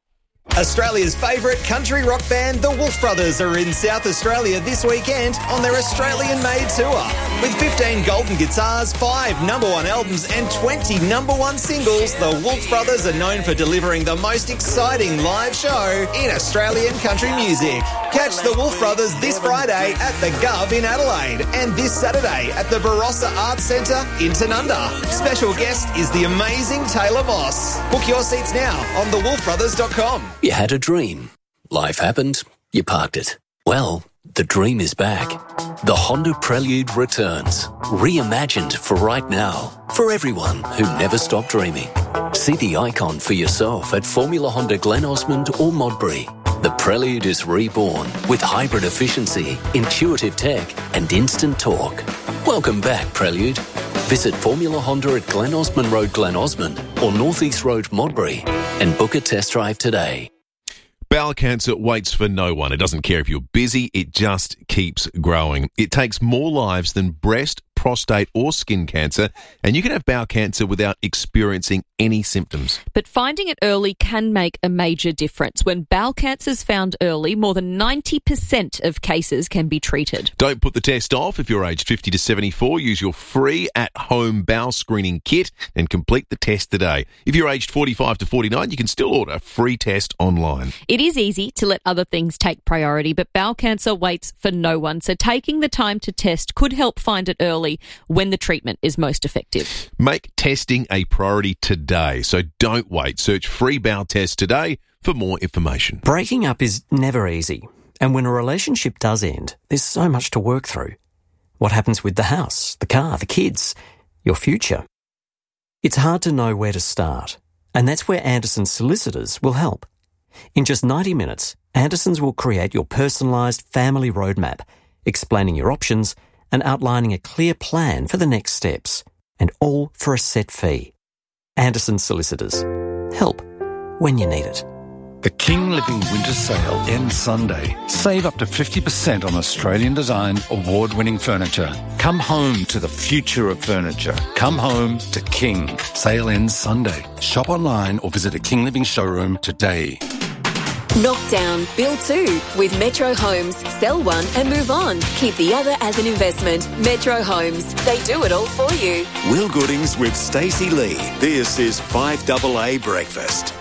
Australia's favourite country rock band, the Wolf Brothers, are in South Australia this weekend on their Australian-made tour. With fifteen golden guitars, five number one albums and twenty number one singles, the Wolf Brothers are known for delivering the most exciting live show in Australian country music. Catch the Wolf Brothers this Friday at the Gov in Adelaide and this Saturday at the Barossa Arts Centre in Tanunda. Special guest is the amazing Taylor Moss. Book your seats now on the wolf brothers dot com. You had a dream. Life happened. You parked it. Well, the dream is back. The Honda Prelude returns. Reimagined for right now. For everyone who never stopped dreaming. See the icon for yourself at Formula Honda Glen Osmond or Modbury. The Prelude is reborn with hybrid efficiency, intuitive tech and instant torque. Welcome back, Prelude. Visit Formula Honda at Glen Osmond Road, Glen Osmond or North East Road, Modbury and book a test drive today. Bowel cancer waits for no one. It doesn't care if you're busy, it just keeps growing. It takes more lives than breast, prostate or skin cancer, and you can have bowel cancer without experiencing any symptoms. But finding it early can make a major difference. When bowel cancer is found early, more than ninety percent of cases can be treated. Don't put the test off. If you're aged fifty to seventy-four, use your free at-home bowel screening kit and complete the test today. If you're aged forty-five to forty-nine, you can still order a free test online. It is easy to let other things take priority, but bowel cancer waits for no one. So taking the time to test could help find it early when the treatment is most effective. Make testing a priority today, so don't wait. Search free bowel test today for more information. Breaking up is never easy, and when a relationship does end, there's so much to work through. What happens with the house, the car, the kids, your future? It's hard to know where to start, and that's where Anderson Solicitors will help. In just ninety minutes, Andersons will create your personalised family roadmap, explaining your options and outlining a clear plan for the next steps, and all for a set fee. Anderson Solicitors. Help when you need it. The King Living Winter Sale ends Sunday. Save up to fifty percent on Australian-designed, award-winning furniture. Come home to the future of furniture. Come home to King. Sale ends Sunday. Shop online or visit a King Living showroom today. Knock down, build two with Metro Homes. Sell one and move on. Keep the other as an investment. Metro Homes. They do it all for you. Will Goodings with Stacey Lee. This is five double A Breakfast.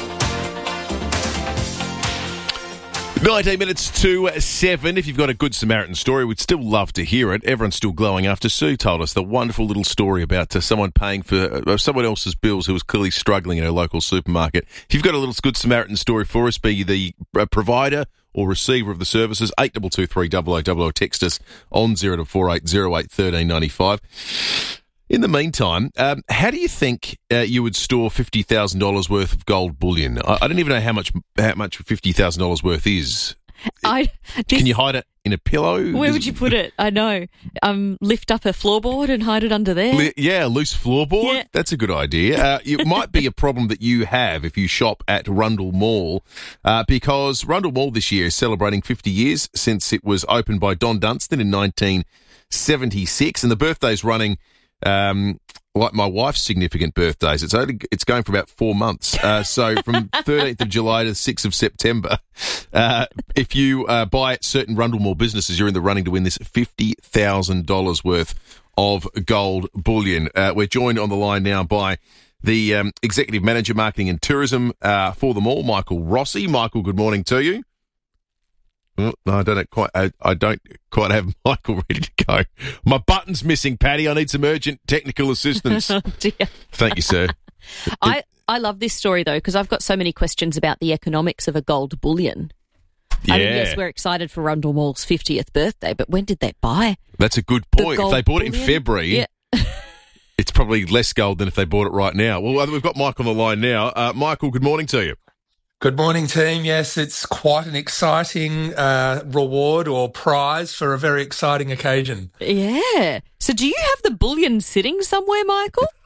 nineteen minutes to seven. If you've got a Good Samaritan story, we'd still love to hear it. Everyone's still glowing after Sue told us the wonderful little story about uh, someone paying for uh, someone else's bills who was clearly struggling in a local supermarket. If you've got a little Good Samaritan story for us, be you the uh, provider or receiver of the services, eight two two three double oh double oh, text us on zero four eight zero eight one three nine five. In the meantime, um, how do you think uh, you would store fifty thousand dollars worth of gold bullion? I, I don't even know how much how much fifty thousand dollars worth is. I, this, Can you hide it in a pillow? Where would you put it? I know. Um, lift up a floorboard and hide it under there. Li- yeah, a loose floorboard. Yeah. That's a good idea. Uh, it might be a problem that you have if you shop at Rundle Mall, uh, because Rundle Mall this year is celebrating fifty years since it was opened by Don Dunstan in nineteen seventy-six, and the birthday's running Um, like my wife's significant birthdays. It's only it's going for about four months. Uh, so from thirteenth of July to sixth of September, uh, if you uh, buy at certain Rundle Mall businesses, you're in the running to win this fifty thousand dollars worth of gold bullion. Uh, we're joined on the line now by the um, Executive Manager, Marketing and Tourism uh, for the mall, Michael Rossi. Michael, good morning to you. Well, no, I don't quite. I, I don't quite have Michael ready to go. My button's missing, Patty. I need some urgent technical assistance. Oh, dear. Thank you, sir. I, I love this story though because I've got so many questions about the economics of a gold bullion. Yeah. I mean, yes, we're excited for Rundle Mall's fiftieth birthday, but when did they buy? That's a good point. If they bought bullion? it in February, yeah. It's probably less gold than if they bought it right now. Well, we've got Mike on the line now. Uh, Michael, good morning to you. Good morning, team. Yes, it's quite an exciting uh, reward or prize for a very exciting occasion. Yeah. So do you have the bullion sitting somewhere, Michael?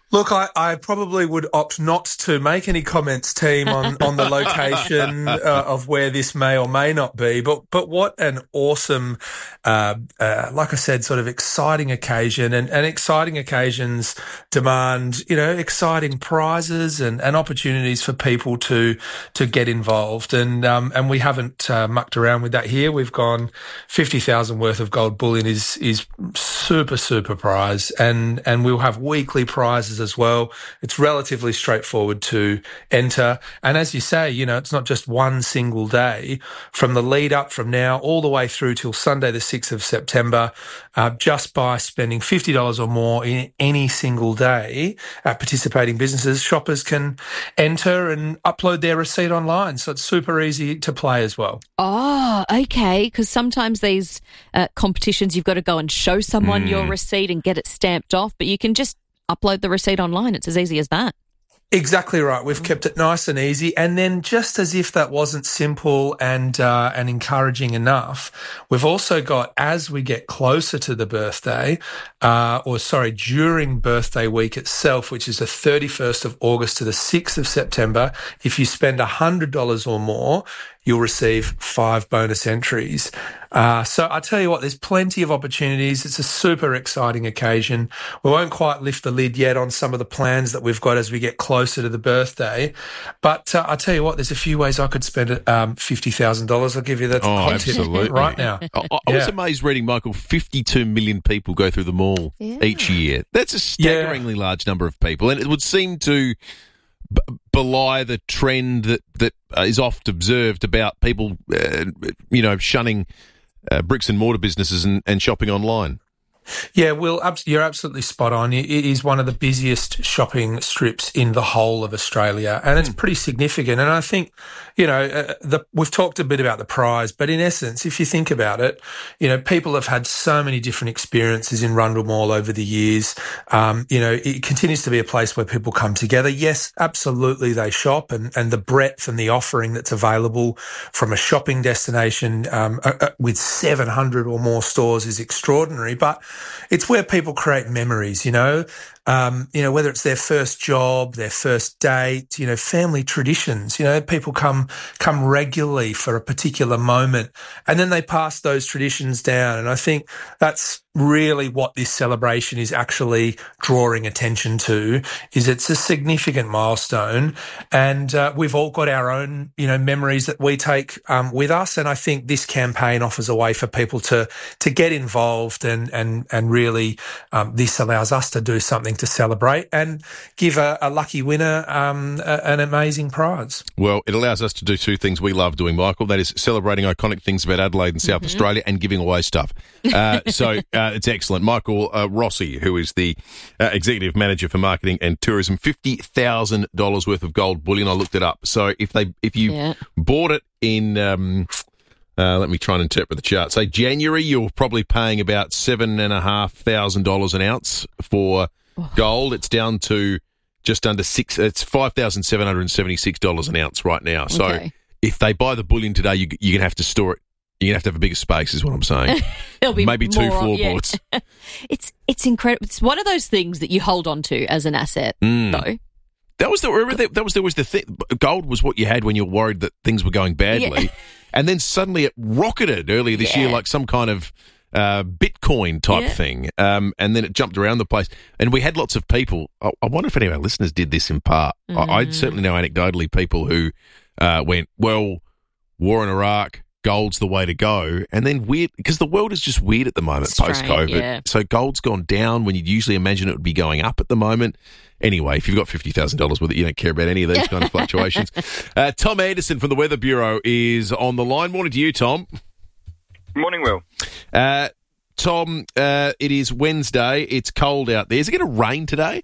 Look, I, I probably would opt not to make any comments, team, on, on the location uh, of where this may or may not be. But but what an awesome, uh, uh, like I said, sort of exciting occasion. And, and exciting occasions demand, you know, exciting prizes and, and opportunities for people to to get involved. And um, and we haven't uh, mucked around with that here. We've gone fifty thousand worth of gold bullion is is super, super prize. And, and we'll have weekly prizes as well. It's relatively straightforward to enter. And as you say, you know, it's not just one single day. From the lead up from now all the way through till Sunday the sixth of September, uh, just by spending fifty dollars or more in any single day at participating businesses, shoppers can enter and upload their receipt online. So it's super easy to play as well. Oh, okay. Because sometimes these uh, competitions, you've got to go and show someone mm. your receipt and get it stamped off, but you can just upload the receipt online. It's as easy as that. Exactly right. We've kept it nice and easy. And then just as if that wasn't simple and uh, and encouraging enough, we've also got, as we get closer to the birthday, uh, or sorry, during birthday week itself, which is the thirty-first of August to the sixth of September, if you spend one hundred dollars or more, you'll receive five bonus entries. Uh, so I tell you what, there's plenty of opportunities. It's a super exciting occasion. We won't quite lift the lid yet on some of the plans that we've got as we get closer to the birthday. But uh, I tell you what, there's a few ways I could spend um, fifty thousand dollars. I'll give you that oh, content absolutely. right now. I, I yeah. was amazed reading, Michael, fifty-two million people go through the mall yeah. each year. That's a staggeringly yeah. large number of people. And it would seem to b- belie the trend that, that uh, is oft observed about people, uh, you know, shunning uh, bricks and mortar businesses and, and shopping online. Yeah, Will, you're absolutely spot on. It is one of the busiest shopping strips in the whole of Australia, and it's pretty significant. And I think, you know, uh, the, we've talked a bit about the prize, but in essence, if you think about it, you know, people have had so many different experiences in Rundle Mall over the years. Um, you know, it continues to be a place where people come together. Yes, absolutely, they shop, and, and the breadth and the offering that's available from a shopping destination um, uh, with seven hundred or more stores is extraordinary. But it's where people create memories, you know, um, you know, whether it's their first job, their first date, you know, family traditions, you know, people come, come regularly for a particular moment and then they pass those traditions down. And I think that's really what this celebration is actually drawing attention to, is it's a significant milestone. And uh, we've all got our own, you know, memories that we take um, with us. And I think this campaign offers a way for people to, to get involved and, and, and really um, this allows us to do something to celebrate and give a, a lucky winner um, a, an amazing prize. Well, it allows us to do two things we love doing, Michael. That is celebrating iconic things about Adelaide and South mm-hmm. Australia and giving away stuff. Uh, so uh, it's excellent. Michael uh, Rossi, who is the uh, Executive Manager for Marketing and Tourism, fifty thousand dollars worth of gold bullion. I looked it up. So if they if you yeah. bought it in... Um, Uh, let me try and interpret the chart. Say January, you're probably paying about seven and a half thousand dollars an ounce for oh. gold. It's down to just under six. It's five thousand seven hundred and seventy-six dollars an ounce right now. So okay. if they buy the bullion today, you, you're gonna have to store it. You're gonna have to have a bigger space, is what I'm saying. There'll be maybe two more, floorboards. Yeah. it's it's incredible. It's one of those things that you hold on to as an asset, mm. though. That was the remember that, that was there was the thing. Gold was what you had when you were worried that things were going badly. Yeah. And then suddenly it rocketed earlier this yeah. year like some kind of uh, Bitcoin type yeah. thing. Um, and then it jumped around the place. And we had lots of people. I, I wonder if any of our listeners did this in part. Mm. I, I certainly know anecdotally people who uh, went, well, war in Iraq, gold's the way to go. And then weird, because the world is just weird at the moment post-COVID. Yeah. So gold's gone down when you'd usually imagine it would be going up at the moment. Anyway, if you've got fifty thousand dollars with it, you don't care about any of these kind of fluctuations. Uh, Tom Anderson from the Weather Bureau is on the line. Morning to you, Tom. Morning, Will. Uh, Tom, uh, it is Wednesday. It's cold out there. Is it going to rain today?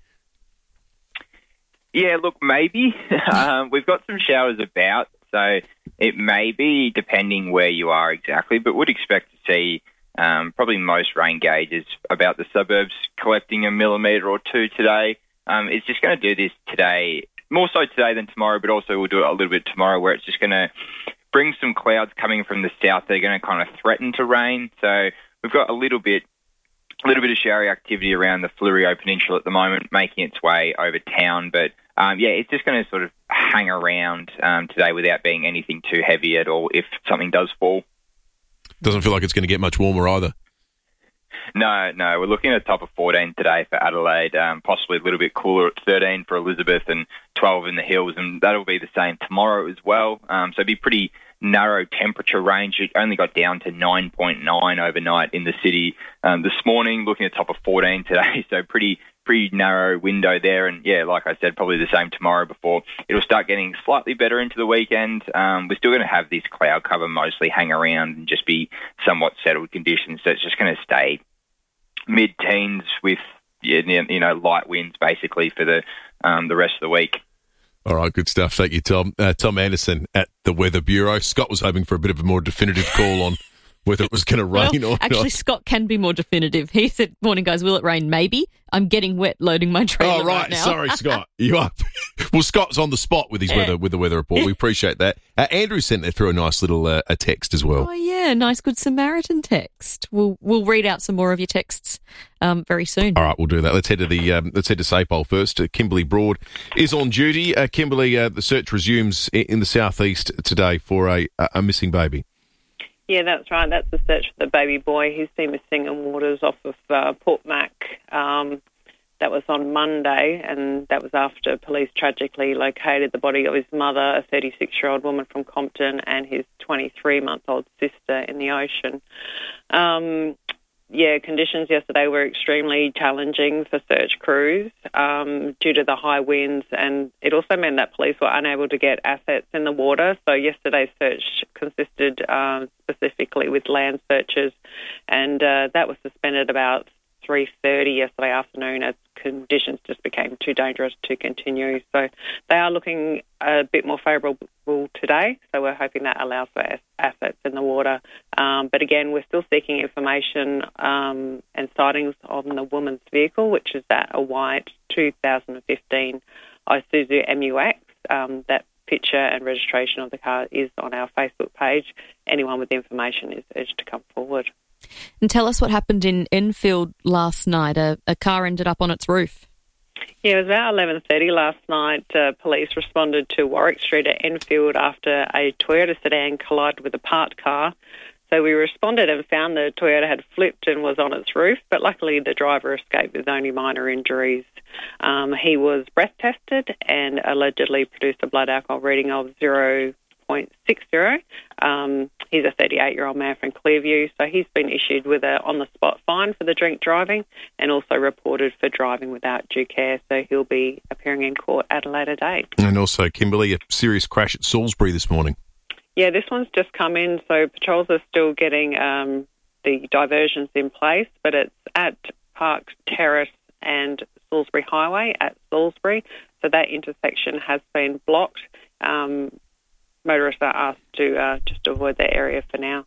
Yeah, look, maybe. um, we've got some showers about, so it may be, depending where you are exactly, but would expect to see um, probably most rain gauges about the suburbs collecting a millimetre or two today. Um, it's just going to do this today, more so today than tomorrow, but also we'll do it a little bit tomorrow, where it's just going to bring some clouds coming from the south. They're going to kind of threaten to rain. So we've got a little bit A little bit of showery activity around the Fleurieu Peninsula at the moment, making its way over town. But, um, yeah, it's just going to sort of hang around um, today without being anything too heavy at all if something does fall. Doesn't feel like it's going to get much warmer either. No, no. We're looking at a top of fourteen today for Adelaide, um, possibly a little bit cooler at thirteen for Elizabeth and twelve in the hills, and that'll be the same tomorrow as well. Um, so it'll be pretty narrow temperature range. It only got down to nine point nine overnight in the city um, this morning, looking at top of fourteen today, so pretty pretty narrow window there. And, yeah, like I said, probably the same tomorrow before it'll start getting slightly better into the weekend. Um, we're still going to have this cloud cover mostly hang around and just be somewhat settled conditions, so it's just going to stay mid-teens with, yeah, you know, light winds basically for the um, the rest of the week. All right, good stuff. Thank you, Tom. Uh, Tom Anderson at the Weather Bureau. Scott was hoping for a bit of a more definitive call on whether it was going to rain well, or actually, not. Scott can be more definitive. He said, morning, guys, will it rain? Maybe. I'm getting wet loading my trailer Oh, right. right now. Sorry, Scott. You are. Well, Scott's on the spot with his Yeah. weather with the weather report. We appreciate that. Uh, Andrew sent through a nice little uh, a text as well. Oh, yeah, nice Good Samaritan text. We'll we'll read out some more of your texts um, very soon. All right, we'll do that. Let's head to the um, let's head to Sapole first. Uh, Kimberly Broad is on duty. Uh, Kimberly, uh, the search resumes i- in the southeast today for a a missing baby. Yeah, that's right. That's the search for the baby boy. He's been missing in waters off of uh, Port Mac. Um, that was on Monday, and that was after police tragically located the body of his mother, a thirty-six-year-old woman from Compton, and his twenty-three-month-old sister in the ocean. Um, yeah, conditions yesterday were extremely challenging for search crews um, due to the high winds, and it also meant that police were unable to get assets in the water. So yesterday's search consisted uh, specifically with land searches, and uh, that was suspended about three thirty yesterday afternoon as conditions just became too dangerous to continue. So they are looking a bit more favourable today, so we're hoping that allows for as- assets in the water. Um, but again, we're still seeking information um, and sightings on the woman's vehicle, which is that a white two thousand fifteen Isuzu M U X. Um, that picture and registration of the car is on our Facebook page. Anyone with information is urged to come forward. And tell us what happened in Enfield last night. A, a car ended up on its roof. Yeah, it was about eleven thirty last night. Uh, police responded to Warwick Street at Enfield after a Toyota sedan collided with a parked car. So we responded and found the Toyota had flipped and was on its roof, but luckily the driver escaped with only minor injuries. Um, he was breath tested and allegedly produced a blood alcohol reading of zero point six zero. Um, he's a thirty-eight-year-old man from Clearview, so he's been issued with a on-the-spot fine for the drink driving and also reported for driving without due care, so he'll be appearing in court at a later date. And also, Kimberly, a serious crash at Salisbury this morning. Yeah, this one's just come in, so patrols are still getting um, the diversions in place, but it's at Park Terrace and Salisbury Highway at Salisbury, so that intersection has been blocked. Um, motorists are asked to uh, just avoid that area for now.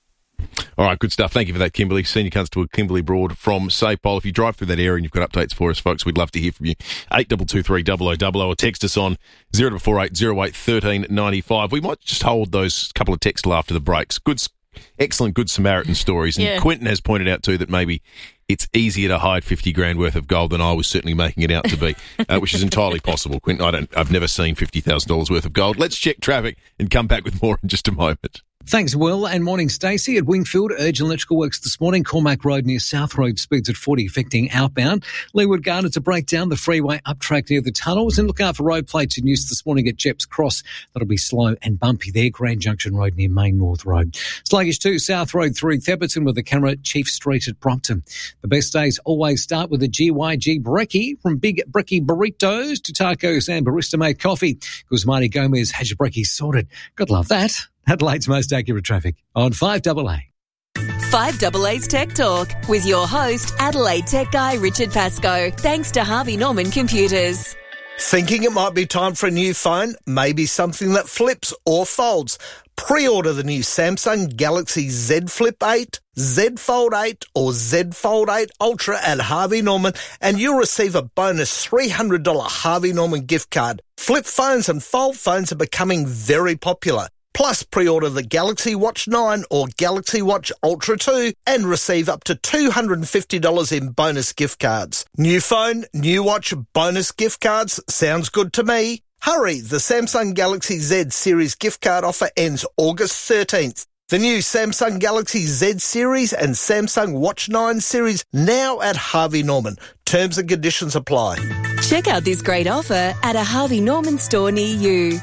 All right, good stuff. Thank you for that, Kimberly. Senior Constable Kimberly Broad from Sapole. If you drive through that area and you've got updates for us, folks, we'd love to hear from you. eight two two three double oh double oh or text us on zero four eight zero eight one three nine five. We might just hold those couple of texts till after the breaks. Good, excellent Good Samaritan stories. And Yeah. Quentin has pointed out too that maybe it's easier to hide fifty grand worth of gold than I was certainly making it out to be, uh, which is entirely possible. Quentin, I don't, I've never seen fifty thousand dollars worth of gold. Let's check traffic and come back with more in just a moment. Thanks, Will, and morning, Stacey. At Wingfield, urgent electrical works this morning. Cormac Road near South Road, speeds at forty, affecting outbound. Leeward Garden to break down the freeway up track near the tunnels. And look out for road plates in use this morning at Jeps Cross. That'll be slow and bumpy there. Grand Junction Road near Main North Road. Sluggish too, South Road through Theberton with the camera at Chief Street at Brompton. The best days always start with a G Y G Brekkie. From Big Brekkie Burritos to tacos and barista-made coffee. Guzmani Gomez has your Brekkie sorted. God love that. Adelaide's most accurate traffic on five double A. five double A's Tech Talk with your host, Adelaide Tech Guy Richard Pascoe. Thanks to Harvey Norman Computers. Thinking it might be time for a new phone? Maybe something that flips or folds? Pre-order the new Samsung Galaxy Z Flip eight, Z Fold eight or Z Fold eight Ultra at Harvey Norman and you'll receive a bonus three hundred dollars Harvey Norman gift card. Flip phones and fold phones are becoming very popular. Plus, pre-order the Galaxy Watch nine or Galaxy Watch Ultra two and receive up to two hundred fifty dollars in bonus gift cards. New phone, new watch, bonus gift cards. Sounds good to me. Hurry, the Samsung Galaxy Z Series gift card offer ends August thirteenth. The new Samsung Galaxy Z Series and Samsung Watch nine series now at Harvey Norman. Terms and conditions apply. Check out this great offer at a Harvey Norman store near you.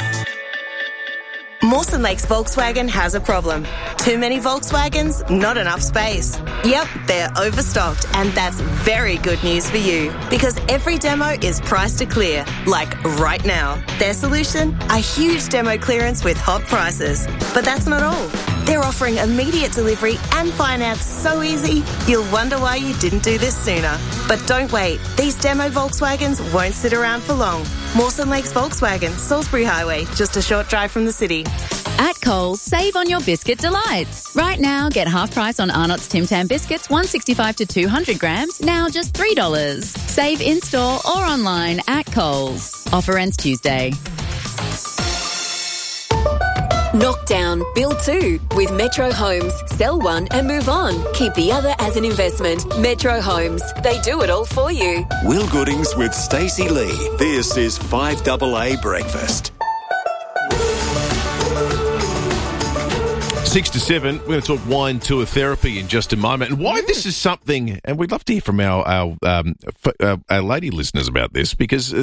Mawson Lakes Volkswagen has a problem. Too many Volkswagens, not enough space. Yep, they're overstocked, and that's very good news for you because every demo is priced to clear, like right now. Their solution? A huge demo clearance with hot prices. But that's not all. They're offering immediate delivery and finance so easy, you'll wonder why you didn't do this sooner. But don't wait. These demo Volkswagens won't sit around for long. Mawson Lakes Volkswagen, Salisbury Highway, just a short drive from the city. At Coles, save on your biscuit delights. Right now, get half price on Arnott's Tim Tam biscuits, one sixty-five to two hundred grams, now just three dollars. Save in-store or online at Coles. Offer ends Tuesday. Knockdown, build two with Metro Homes. Sell one and move on. Keep the other as an investment. Metro Homes. They do it all for you. Will Goodings with Stacey Lee. This is five double A Breakfast. Six to seven, we're going to talk wine tour therapy in just a moment, and why this is something, and we'd love to hear from our our, um, f- uh, our lady listeners about this, because